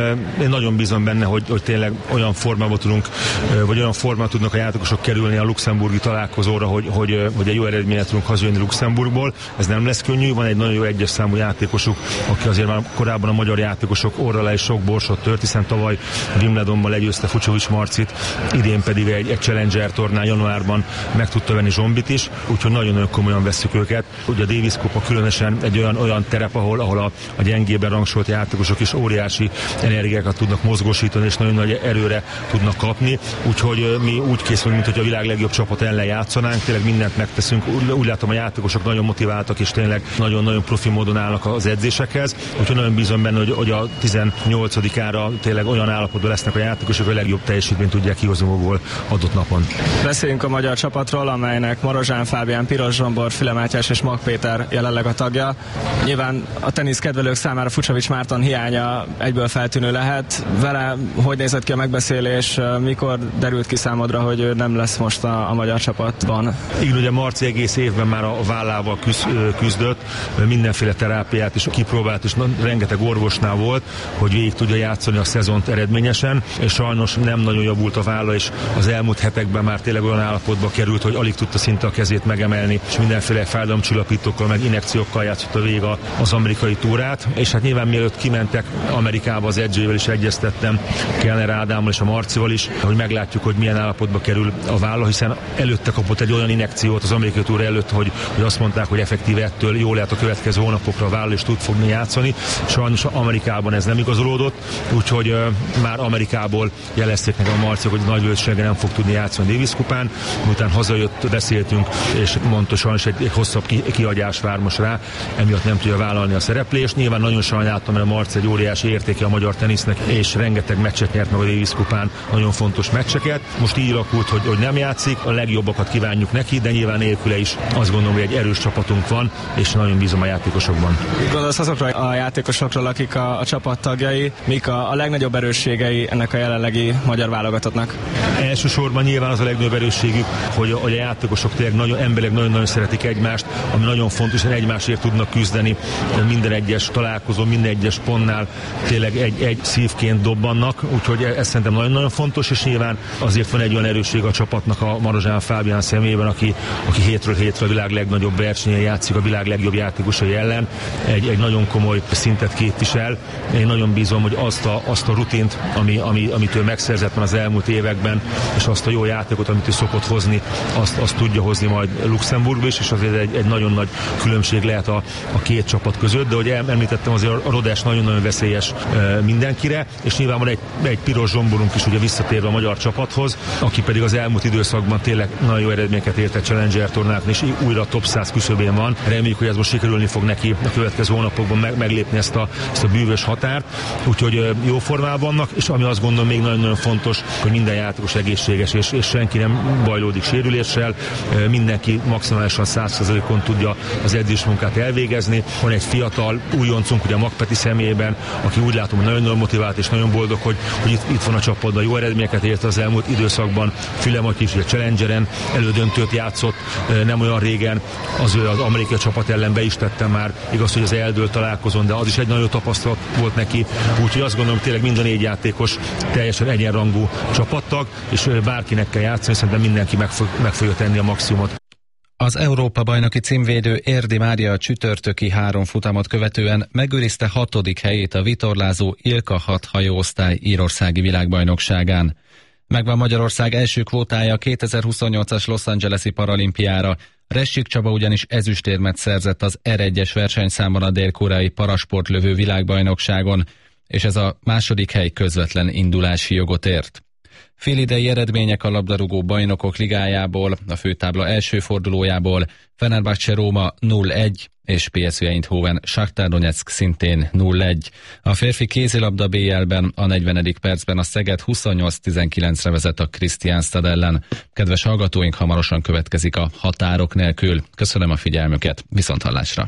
én nagyon bízom benne, hogy, hogy tényleg olyan formában tudunk, vagy olyan formában tudnak a játékosok kerülni a luxemburgi találkozóra, hogy, hogy, hogy egy jó eredményet tudunk hazajönni Luxemburgból. Ez nem lesz könnyű, van egy nagyon jó egyes számú játékosuk, aki azért már korábban a magyar játékosok orra alá is sok borsot tört, hiszen tavaly Wimbledonban legyőzte Fucsovics Marcit, idén pedig egy, egy Challenger tornán januárban meg tudta venni Zsombit is, úgyhogy nagyon-nagyon komolyan vesszük őket. Ugye a Davis Kupa különösen egy olyan, olyan terep, ahol, ahol a, a gyengében rangsolt játékosok is óriási energiákat tudnak mozgósítani, és nagyon nagy erőre tudnak kapni, úgyhogy mi úgy készülünk, mint hogy a világ legjobb csapat ellen játszanánk, tényleg mindent megteszünk. Úgy, úgy látom, a játékosok nagyon motiváltak, és tényleg nagyon-nagyon profi módon állnak az edzésekhez, úgyhogy nagyon bízom benne, hogy, hogy a tizennyolcadikára tényleg olyan állapotban lesznek a játékosok, hogy a legjobb teljesítményt tudják kihozni magukból adott napon.
Beszéljünk a magyar csapatról, amelynek Marozsán Fábián, Piros Zsombor, Füle Mátyás és Mag Péter jelenleg a tagja. Nyilván a tenisz kedvelők számára Fucsovics Márton hiánya egyből feltűnő lehet. Vele hogy nézett ki a megbeszélés, mikor derült ki számodra, hogy ő nem lesz most a, a magyar csapatban?
Igen, ugye Marci egész évben már a vállával küz, küzdött, mindenféle terápiát is kipróbált, és rengeteg orvosnál volt, hogy végig tudja játszani a szezont eredményesen, és sajnos nem nagyon javult a válla, és az elmúlt hetekben már tényleg olyan állapotba került, hogy alig tudta szinte a kezét megemelni, és mindenféle fájdalomcsillapítókkal, meg injekciókkal játszott a végig az amerikai túrát, és hát nyilván mielőtt kimentek Amerikába, az edzőjével is egyeztettem, Kellner Ádámmal és a Marcival is, hogy meglátjuk, hogy milyen állapotba kerül a válla, hiszen előtte kapott egy olyan injekciót az amerikai túra előtt, hogy, hogy azt mondták, hogy effektíve ettől jól lehet a következő hónapokra a válla és tud fogni játszani. Sajnos Amerikában ez nem igazolódott, úgyhogy uh, már Amerikából jelezték nekem a Marciak, hogy nagy valószínűséggel nem fog tudni játszani a Davis kupán. Miután hazajött, beszéltünk, és mondta, sajnos egy, egy hosszabb ki, kiadás vár most rá, emiatt nem tudja vállalni a szereplést. Nyilván nagyon sajnáltam, mert a Marci egy óriási értéke a magyar tenisznek, és rengeteg meccset nyert meg a Davis kupán, nagyon fontos meccseket. Most így alakult, hogy, hogy nem játszik, a legjobbakat kívánjuk neki, de nyilván nélküle is azt gondolom, hogy egy erős csapatunk van, és nagyon bízom a játékosokban.
Gondolsz azokra a játékosokról, akik a, a csapat tagjai, mik a, a legnagyobb erősségei ennek a jelenlegi magyar válogatottnak?
Elsősorban nyilván az a legnagyobb erősségük, hogy a, hogy a játékosok tényleg nagyon emberek nagyon-nagyon szeretik egymást, ami nagyon fontos, hogy egymásért tudnak küzdeni minden egyes találkozó, minden egyes pontnál tényleg egy, egy szívként dobbannak, úgyhogy ez szerintem nagyon-nagyon fontos, és nyilván azért van egy olyan erősség a csapatnak a Marozsán Fábián személyében, aki, aki hétről hétre a világ legnagyobb versenyen játszik a világ legjobb játékosai ellen, egy, egy nagyon komoly szintet képvisel. Én nagyon bízom, hogy azt a, azt a rutint, ami, ami, amit ő megszerzett az elmúlt években, és azt a jó játékot, amit ő szokott hozni, azt, azt tudja hozni majd Luxemburgba is, és azért egy, egy nagyon nagy különbség lehet a, a két csapat között, de ahogy említettem, azért a Rodás nagyon-nagyon veszélyes e, mindenkire, és nyilván van egy, egy Piros Zsomborunk is ugye visszatérve a magyar csapathoz, aki pedig az elmúlt időszakban tényleg nagyon jó eredményeket ért a Challenger tornákon, és újra a top száz küszöbén van. Reméljük, hogy ez most sikerülni fog neki a következő hónapokban meg, meglépni ezt a, ezt a bűvös határt, úgyhogy jó formában vannak, és ami azt gondolom még nagyon-nagyon fontos, hogy minden játékos egészséges, és, és senki nem bajlódik sérüléssel, mindenki maximálisan száz százalékon tudja az edzésmunkát elvégezni. Van egy fiatal újoncunk, ugye a Mag Peti személyében, aki úgy látom, hogy nagyon-nagyon motivált és nagyon boldog, hogy, hogy itt, itt van a csapatban, jó eredményeket ért az elmúlt időszakban. Füle Matyi is, ugye Challengeren elődöntőt játszott nem olyan régen, az ő az amerikai csapat ellen be is tette már, igaz, hogy az eldől találkozón, de az is egy nagyon tapasztalat volt neki, úgyhogy azt gondolom, tényleg mind a négy játékos teljesen egyenrangú csapattag, és bárkinek kell játszani, szerintem mindenki meg, fog, meg fogja tenni a maximumot.
Az Európa-bajnoki címvédő Érdi Mária a csütörtöki három futamot követően megőrizte hatodik helyét a vitorlázó Ilka hat hajóosztály írországi világbajnokságán. Megvan Magyarország első kvótája a kétezer-huszonnyolcas Los Angeles-i paralimpiára. Ressik Csaba ugyanis ezüstérmet szerzett az er egyes versenyszámon a dél-koreai parasportlövő világbajnokságon, és ez a második hely közvetlen indulási jogot ért. Félidei eredmények a labdarúgó bajnokok ligájából, a főtábla első fordulójából: Fenerbahce Róma nulla egy és pé es vé Eindhoven Shakhtar Donetsk szintén nulla egy. A férfi kézilabda bé el-ben a negyvenedik percben a Szeged huszonnyolc tizenkilencre vezet a Kristianstad ellen. Kedves hallgatóink, hamarosan következik a Határok nélkül. Köszönöm a figyelmüket, viszonthallásra.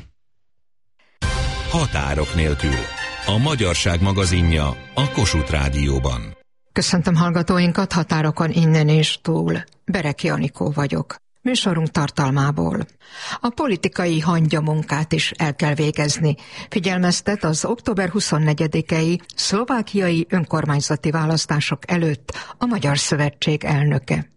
Határok nélkül. A magyarság magazinja a Kossuth Rádióban.
Köszöntöm hallgatóinkat határokon innen és túl. Bereki Anikó vagyok. Műsorunk tartalmából. A politikai hangyamunkát is el kell végezni, figyelmeztet az október huszonnegyedikei szlovákiai önkormányzati választások előtt a Magyar Szövetség elnöke.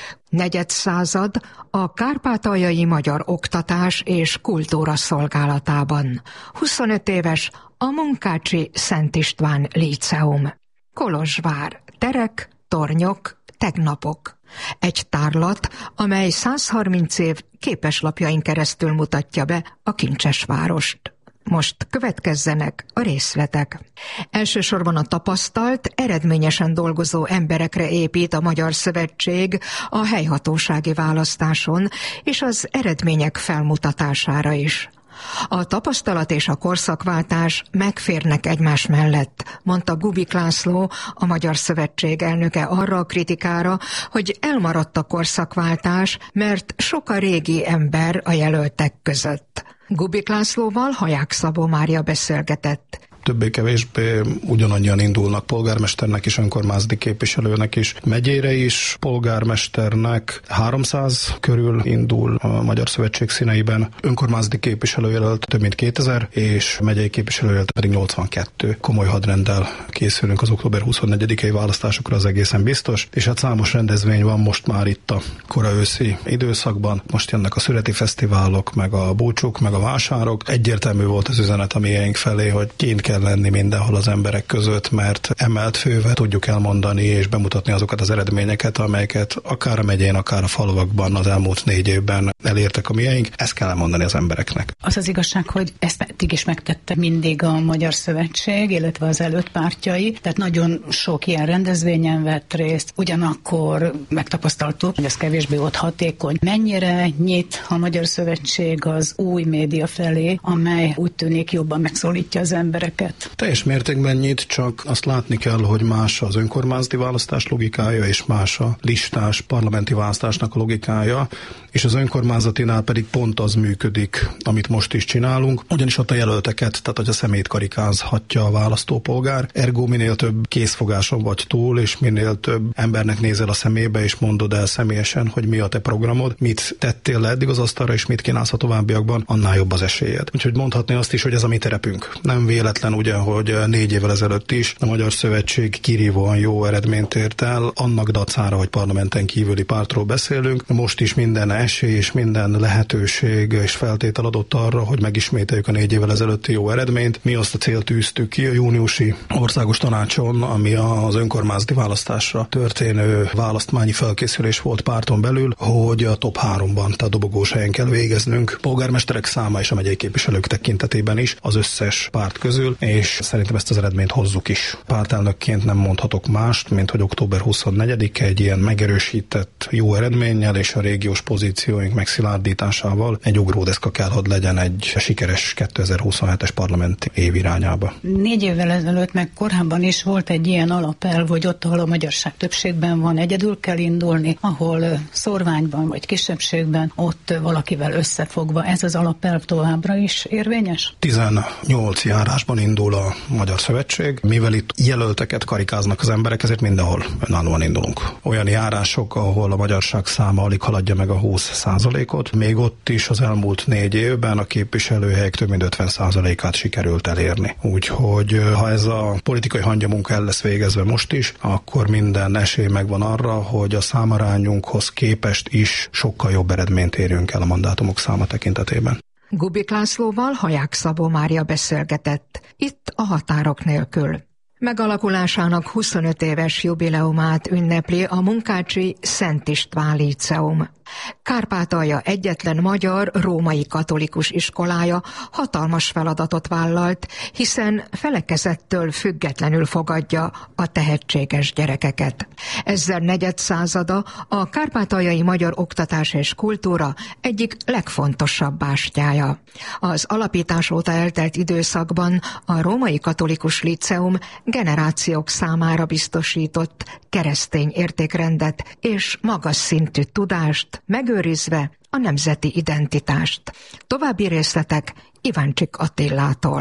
Negyedszázad a kárpátaljai magyar oktatás és kultúra szolgálatában. huszonöt éves a Munkácsi Szent István Líceum. Kolozsvár, terek, tornyok, tegnapok. Egy tárlat, amely százharminc év képeslapjain keresztül mutatja be a kincses várost. Most következzenek a részletek. Elsősorban a tapasztalt, eredményesen dolgozó emberekre épít a Magyar Szövetség a helyhatósági választáson és az eredmények felmutatására is. A tapasztalat és a korszakváltás megférnek egymás mellett, mondta Gubik László, a Magyar Szövetség elnöke arra a kritikára, hogy elmaradt a korszakváltás, mert sok a régi ember a jelöltek között. Gubik Lászlóval Haják Szabó Mária beszélgetett.
Többé-kevésbé ugyanannyian indulnak polgármesternek is, önkormányzati képviselőnek is, megyére is, polgármesternek háromszáz körül indul a Magyar Szövetség színeiben, önkormányzati képviselőjelölt több mint kétezer, és megyei képviselőjelölt pedig nyolcvankettő. Komoly hadrenddel készülünk az október huszonnegyedikei választásokra, az egészen biztos, és hát számos rendezvény van most már itt a kora őszi időszakban. Most jönnek a születi fesztiválok, meg a búcsúk, meg a vásárok. Egyértelmű volt az üzenet a miénk felé, hogy kint kell lenni mindenhol az emberek között, mert emelt fővel tudjuk elmondani és bemutatni azokat az eredményeket, amelyeket akár a megyén, akár a falvakban az elmúlt négy évben elértek a miénk. Ezt kell elmondani az embereknek.
Az az igazság, hogy ezt eddig is megtette mindig a Magyar Szövetség, illetve az előtt pártjai, tehát nagyon sok ilyen rendezvényen vett részt, ugyanakkor megtapasztaltuk, hogy ez kevésbé volt hatékony. Mennyire nyit a Magyar Szövetség az új média felé, amely úgy tűnik jobban megszólítja az embereket?
Teljes mértékben nyit, csak azt látni kell, hogy más az önkormányzati választás logikája, és más a listás parlamenti választásnak a logikája, és az önkormányzatinál pedig pont az működik, amit most is csinálunk, ugyanis ott a jelölteket, tehát hogy a szemét karikázhatja a választópolgár, ergo minél több készfogáson vagy túl, és minél több embernek nézel a szemébe, és mondod el személyesen, hogy mi a te programod, mit tettél le eddig az asztalra, és mit kínálsz a továbbiakban, annál jobb az esélyed. Úgyhogy mondhatni azt is, hogy ez a mi terepünk. Nem véletlen ugye, hogy négy évvel ezelőtt is a Magyar Szövetség kirívóan jó eredményt ért el, annak dacára, hogy parlamenten kívüli pártról beszélünk. Most is minden esély és minden lehetőség és feltétel adott arra, hogy megismételjük a négy évvel ezelőtti jó eredményt. Mi azt a célt tűztük ki a júniusi országos tanácson, ami az önkormányzati választásra történő választmányi felkészülés volt párton belül, hogy a top háromban, tehát dobogós helyen kell végeznünk. Polgármesterek száma és a megyei képviselők tekintetében is az összes párt közül, és szerintem ezt az eredményt hozzuk is. Pártelnökként nem mondhatok mást, mint hogy október huszonnegyedike egy ilyen megerősített jó eredménnyel és a régiós pozícióink megszilárdításával egy ugródeszka kell, hogy legyen egy sikeres kétezer-huszonhetes parlamenti év irányába.
Négy évvel ezelőtt, meg korábban is volt egy ilyen alapelv, hogy ott, ahol a magyarság többségben van, egyedül kell indulni, ahol szorványban vagy kisebbségben, ott valakivel összefogva. Ez az alapelv továbbra is érvényes?
tizennyolc járásban indul a Magyar Szövetség. Mivel itt jelölteket karikáznak az emberek, ezért mindenhol önállóan indulunk. Olyan járások, ahol a magyarság száma alig haladja meg a húsz százalékot, még ott is az elmúlt négy évben a képviselőhelyek több mint ötven százalékát sikerült elérni. Úgyhogy ha ez a politikai hangyamunka el lesz végezve most is, akkor minden esély megvan arra, hogy a számarányunkhoz képest is sokkal jobb eredményt érjünk el a mandátumok száma tekintetében.
Gubik Lászlóval Haják Szabó Mária beszélgetett, itt a Határok nélkül. Megalakulásának huszonöt éves jubileumát ünnepli a Munkácsi Szent István Líceum. Kárpátalja egyetlen magyar római katolikus iskolája hatalmas feladatot vállalt, hiszen felekezettől függetlenül fogadja a tehetséges gyerekeket. Ezzel negyedszázada a kárpátaljai magyar oktatás és kultúra egyik legfontosabb bástyája. Az alapítás óta eltelt időszakban a római katolikus líceum generációk számára biztosított keresztény értékrendet és magas szintű tudást, megőrizve a nemzeti identitást. További részletek Iváncsik Attilától.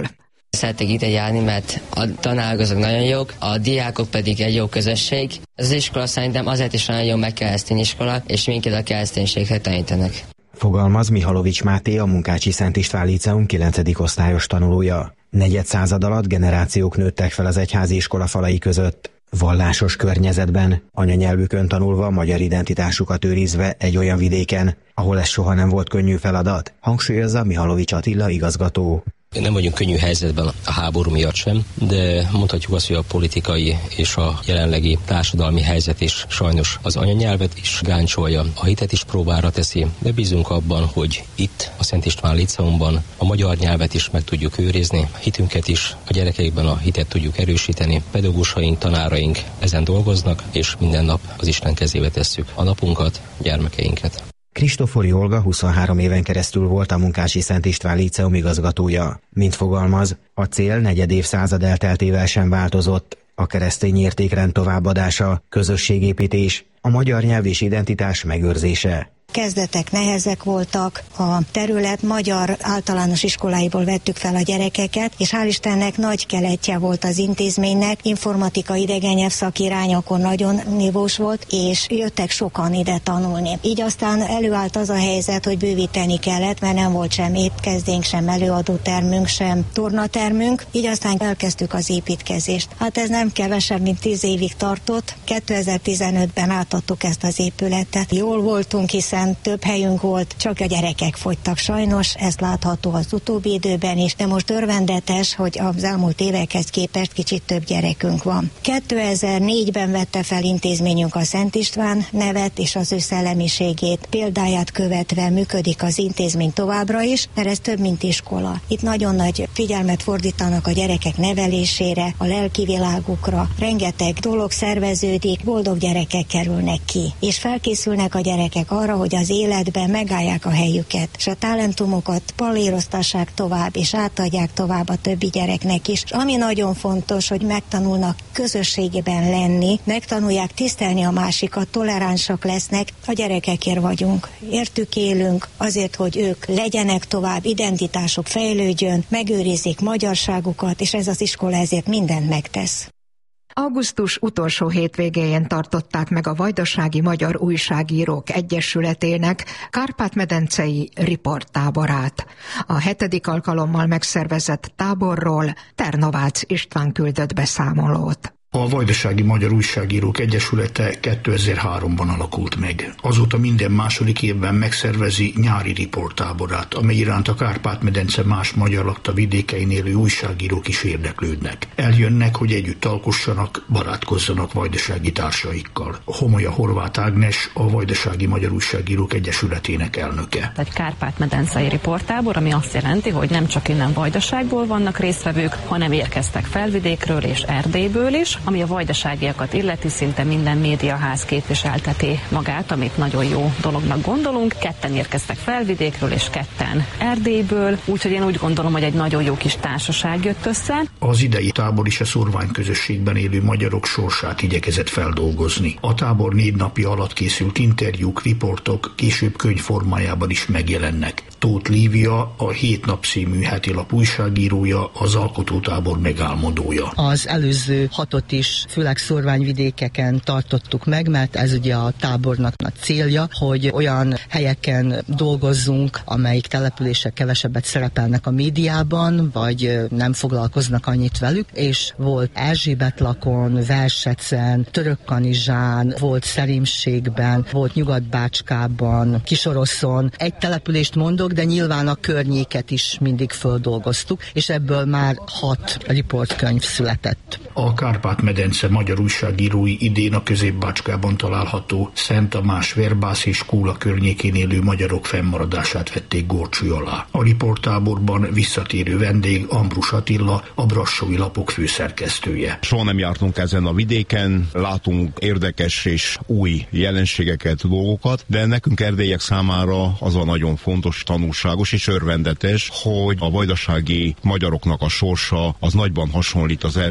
Szeretek ide járni, mert a tanárok azok nagyon jók, a diákok pedig egy jó közösség. Ez az iskola szerintem azért is nagyon jó, meg keresztény iskola, és minket a kereszténységre tanítanak.
Fogalmaz Mihalovics Máté, a Munkácsi Szent István Líceum kilencedik osztályos tanulója. Negyed század alatt generációk nőttek fel az egyházi iskola falai között. Vallásos környezetben, anyanyelvükön tanulva, magyar identitásukat őrizve egy olyan vidéken, ahol ez soha nem volt könnyű feladat, hangsúlyozza Mihalovics Attila igazgató.
Nem vagyunk könnyű helyzetben a háború miatt sem, de mondhatjuk azt, hogy a politikai és a jelenlegi társadalmi helyzet is sajnos az anyanyelvet is gáncsolja, a hitet is próbára teszi, de bízunk abban, hogy itt a Szent István Líceumban a magyar nyelvet is meg tudjuk őrizni, hitünket is, a gyerekeikben a hitet tudjuk erősíteni, pedagógusaink, tanáraink ezen dolgoznak, és minden nap az Isten kezébe tesszük a napunkat, gyermekeinket.
Kristófori Olga huszonhárom éven keresztül volt a Munkácsi Szent István Líceum igazgatója. Mint fogalmaz, a cél negyed évszázad elteltével sem változott. A keresztény értékrend továbbadása, közösségépítés, a magyar nyelv és identitás megőrzése.
Kezdetek nehezek voltak, a terület magyar általános iskoláiból vettük fel a gyerekeket, és hál' Istennek nagy keletje volt az intézménynek, informatika idegennyelv szakirány akkor nagyon nívós volt, és jöttek sokan ide tanulni. Így aztán előállt az a helyzet, hogy bővíteni kellett, mert nem volt sem étkezdénk, sem előadótermünk, sem tornatermünk, így aztán elkezdtük az építkezést. Hát ez nem kevesebb, mint tíz évig tartott. kétezer-tizenötben átadtuk ezt az épületet. Jól voltunk, hiszen több helyünk volt, csak a gyerekek fogytak sajnos, ez látható az utóbbi időben is, de most örvendetes, hogy az elmúlt évekhez képest kicsit több gyerekünk van. kétezer-négyben vette fel intézményünk a Szent István nevet és az ő szellemiségét, példáját követve működik az intézmény továbbra is, mert ez több, mint iskola. Itt nagyon nagy figyelmet fordítanak a gyerekek nevelésére, a lelki világukra, rengeteg dolog szerveződik, boldog gyerekek kerülnek ki, és felkészülnek a gyerekek arra, hogy az életben megállják a helyüket, és a talentumokat paléroztassák tovább, és átadják tovább a többi gyereknek is. És ami nagyon fontos, hogy megtanulnak közösségében lenni, megtanulják tisztelni a másikat, toleránsak lesznek, a gyerekekért vagyunk. Értük élünk, azért, hogy ők legyenek tovább, identitásuk fejlődjön, megőrizzék magyarságukat, és ez az iskola ezért mindent megtesz.
Augusztus utolsó hétvégéjén tartották meg a Vajdasági Magyar Újságírók Egyesületének Kárpát-medencei riporttáborát. A hetedik alkalommal megszervezett táborról Ternovácz István küldött beszámolót.
A Vajdasági Magyar Újságírók Egyesülete kétezer-háromban alakult meg. Azóta minden második évben megszervezi nyári riporttáborát, amely iránt a Kárpát-medence más magyar lakta vidékein élő újságírók is érdeklődnek. Eljönnek, hogy együtt alkossanak, barátkozzanak vajdasági társaikkal. Homolya Horváth Ágnes, a Vajdasági Magyar Újságírók Egyesületének elnöke.
Egy Kárpát-medencei riporttábor, ami azt jelenti, hogy nem csak innen Vajdaságból vannak résztvevők, hanem érkeztek Felvidékről és Erdélyből is. Ami a vajdaságiakat illeti, szinte minden médiaház képviselteti magát, amit nagyon jó dolognak gondolunk. Ketten érkeztek Felvidékről és ketten Erdélyből, úgyhogy én úgy gondolom, hogy egy nagyon jó kis társaság jött össze.
Az idei tábor is a szórványközösségben élő magyarok sorsát igyekezett feldolgozni. A tábor négy napja alatt készült interjúk, riportok később könyv formájában is megjelennek. Tóth Lívia, a Hét Nap című heti lap újságírója, az alkotótábor megálmodója.
Az előző hatot is főleg szórványvidékeken tartottuk meg, mert ez ugye a tábornak a célja, hogy olyan helyeken dolgozzunk, amelyik települések kevesebbet szerepelnek a médiában, vagy nem foglalkoznak annyit velük, és volt Erzsébetlakon, Versecen, Törökkanizsán, volt Szerémségben, volt Nyugat-Bácskában, Kisoroszon. Egy települést mondok, de nyilván a környéket is mindig földolgoztuk, és ebből már hat riportkönyv született.
A Kárpát-medence magyar újságírói idén a Közép-Bácskában található Szent Tamás, Verbász és Kóla környékén élő magyarok fennmaradását vették górcső alá. A riporttáborban visszatérő vendég Ambrus Attila, a Brassói Lapok főszerkesztője.
Soha nem jártunk ezen a vidéken, látunk érdekes és új jelenségeket, dolgokat, de nekünk erdélyek számára az a nagyon fontos, tanulságos és örvendetes, hogy a vajdasági magyaroknak a sorsa az nagyban hasonlít az erdélyi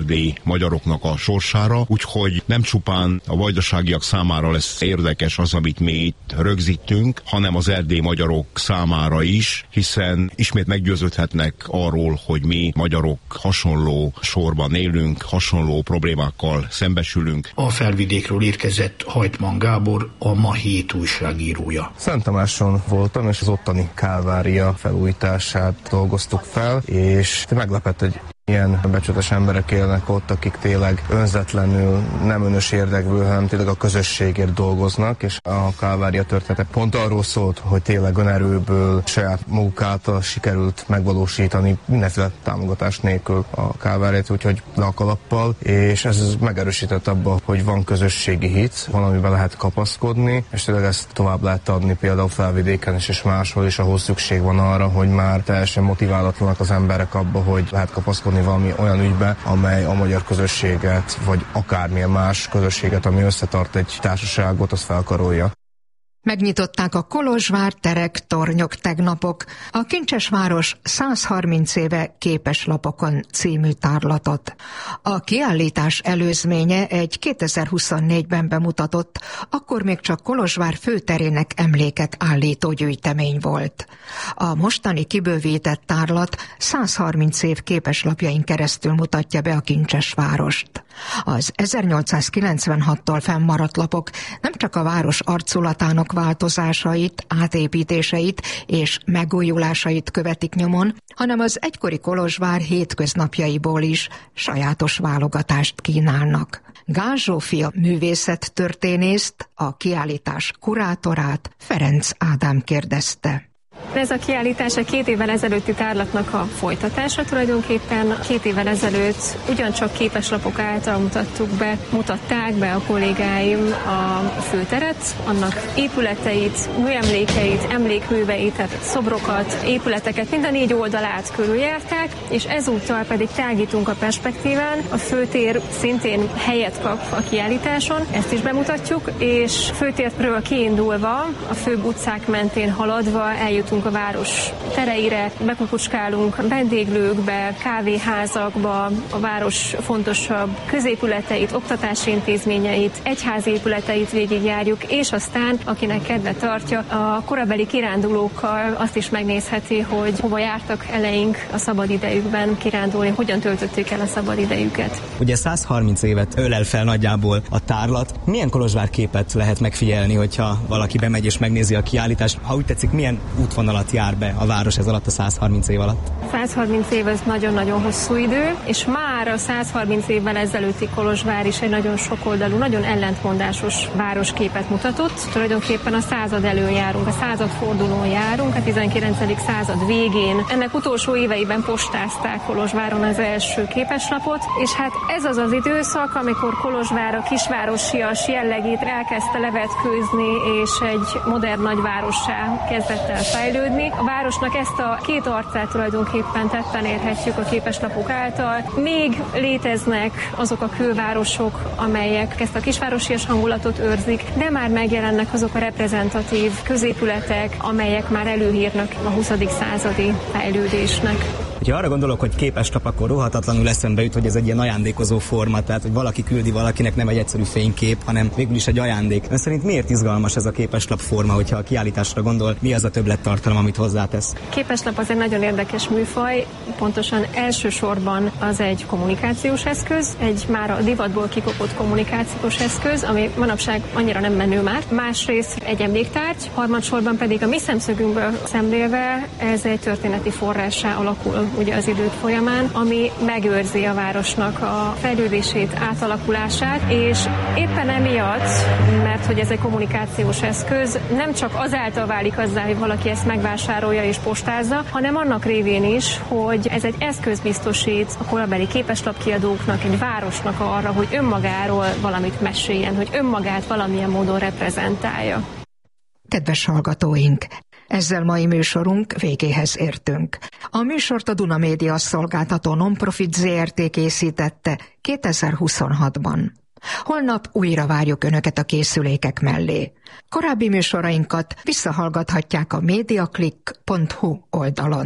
magyaroknak a sorsára, úgyhogy nem csupán a vajdaságiak számára lesz érdekes az, amit mi itt rögzítünk, hanem az erdélyi magyarok számára is, hiszen ismét meggyőződhetnek arról, hogy mi magyarok hasonló sorban élünk, hasonló problémákkal szembesülünk.
A Felvidékről érkezett Hajtman Gábor, a Ma Hét újságírója.
Szent Tamáson voltam, és az ottani Kálvária felújítását dolgoztuk fel, és meglepett, hogy ilyen becsületes emberek élnek ott, akik tényleg önzetlenül, nem önös érdekből, hanem tényleg a közösségért dolgoznak, és a Kálvária története pont arról szólt, hogy tényleg önerőből, saját maguk által sikerült megvalósítani mindenféle támogatás nélkül a Kálváriát, úgyhogy le a kalappal, és ez megerősített abba, hogy van közösségi hit, valamiben lehet kapaszkodni, és tényleg ezt tovább lehet adni például Felvidéken is, és máshol is, ahol szükség van arra, hogy már teljesen motiválatlanak az emberek abba, hogy lehet kapaszkodni valami olyan ügybe, amely a magyar közösséget, vagy akármilyen más közösséget, ami összetart egy társaságot, az felkarolja.
Megnyitották a Kolozsvár terek, tornyok tegnapok, a Kincsesváros száz harminc éve képeslapokon című tárlatot. A kiállítás előzménye egy kétezer-huszonnégyben bemutatott, akkor még csak Kolozsvár főterének emléket állító gyűjtemény volt. A mostani kibővített tárlat száz harminc év képeslapjain keresztül mutatja be a Kincsesvárost. Az ezernyolcszázkilencvenhattól fennmaradt lapok nem csak a város arculatának változásait, átépítéseit és megújulásait követik nyomon, hanem az egykori Kolozsvár hétköznapjaiból is sajátos válogatást kínálnak. Gál Zsófia művészettörténészt, a kiállítás kurátorát Ferenc Ádám kérdezte.
Ez a kiállítás a két évvel ezelőtti tárlatnak a folytatása tulajdonképpen. Két évvel ezelőtt ugyancsak képeslapok által mutattuk be, mutatták be a kollégáim a főteret, annak épületeit, műemlékeit, emlékműveit, tehát szobrokat, épületeket, mind a négy oldalát körüljárták, és ezúttal pedig tágítunk a perspektíván. A főtér szintén helyet kap a kiállításon, ezt is bemutatjuk, és főtérről kiindulva, a főbb utcák mentén haladva eljutunk a város tereire, bekukucskálunk vendéglőkbe, kávéházakba, a város fontosabb középületeit, oktatási intézményeit, egyházi épületeit végigjárjuk, és aztán, akinek kedve tartja, a korabeli kirándulókkal azt is megnézheti, hogy hova jártak eleink a szabadidejükben kirándulni, hogyan töltötték el a szabadidejüket.
Ugye száz harminc évet ölel fel nagyjából a tárlat. Milyen Kolozsvár képet lehet megfigyelni, hogyha valaki bemegy és megnézi a kiállítást? Ha úgy tetszik, milyen útvonalat jár be a város ez alatt a száz harminc év alatt?
száz harminc év ez nagyon-nagyon hosszú idő, és már a száz harminc évvel ezelőtti Kolozsvár is egy nagyon sokoldalú, nagyon ellentmondásos városképet mutatott. Tulajdonképpen a század elől járunk, a századfordulón járunk, a tizenkilencedik század végén. Ennek utolsó éveiben postázták Kolozsváron az első képeslapot, és hát ez az az időszak, amikor Kolozsvár a kisvárosias jellegét elkezdte levetkőzni, és egy modern nagyvárossá kezdett el fejlődni. A városnak ezt a két arcát tulajdonképpen tetten érhetjük a képeslapok által. Még léteznek azok a külvárosok, amelyek ezt a kisvárosias hangulatot őrzik, de már megjelennek azok a reprezentatív középületek, amelyek már előhírnak a huszadik századi fejlődésnek.
Ha arra gondolok, hogy képeslap, akkor rohatatlanul eszembe jut, hogy ez egy ilyen ajándékozó forma, tehát hogy valaki küldi valakinek, nem egy egyszerű fénykép, hanem végül is egy ajándék. Ön szerint miért izgalmas ez a képeslap forma, hogyha a kiállításra gondol, mi az a többlettartalom, amit hozzátesz?
Képeslap az egy nagyon érdekes műfaj, pontosan elsősorban az egy kommunikációs eszköz, egy már a divatból kikopott kommunikációs eszköz, ami manapság annyira nem menő már. Másrészt egy emléktárgy, harmadsorban pedig a mi szemszögünkből szemlélve ez egy történeti forrássá alakul ugye az idők folyamán, ami megőrzi a városnak a fejlődését, átalakulását, és éppen emiatt, mert hogy ez egy kommunikációs eszköz, nem csak azáltal válik azzá, hogy valaki ezt megvásárolja és postázza, hanem annak révén is, hogy ez egy eszköz biztosít a korabeli képeslapkiadóknak, egy városnak arra, hogy önmagáról valamit meséljen, hogy önmagát valamilyen módon reprezentálja.
Kedves hallgatóink! Ezzel mai műsorunk végéhez értünk. A műsort a Duna Média szolgáltató Nonprofit zé er té készítette kétezer-huszonhatban. Holnap újra várjuk Önöket a készülékek mellé. Korábbi műsorainkat visszahallgathatják a mediaclick pont hu oldalon.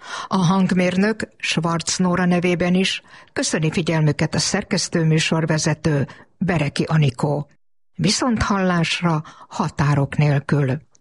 A hangmérnök Schwarz Nóra nevében is köszöni figyelmüket a szerkesztőműsorvezető Bereki Anikó. Viszont hallásra határok nélkül.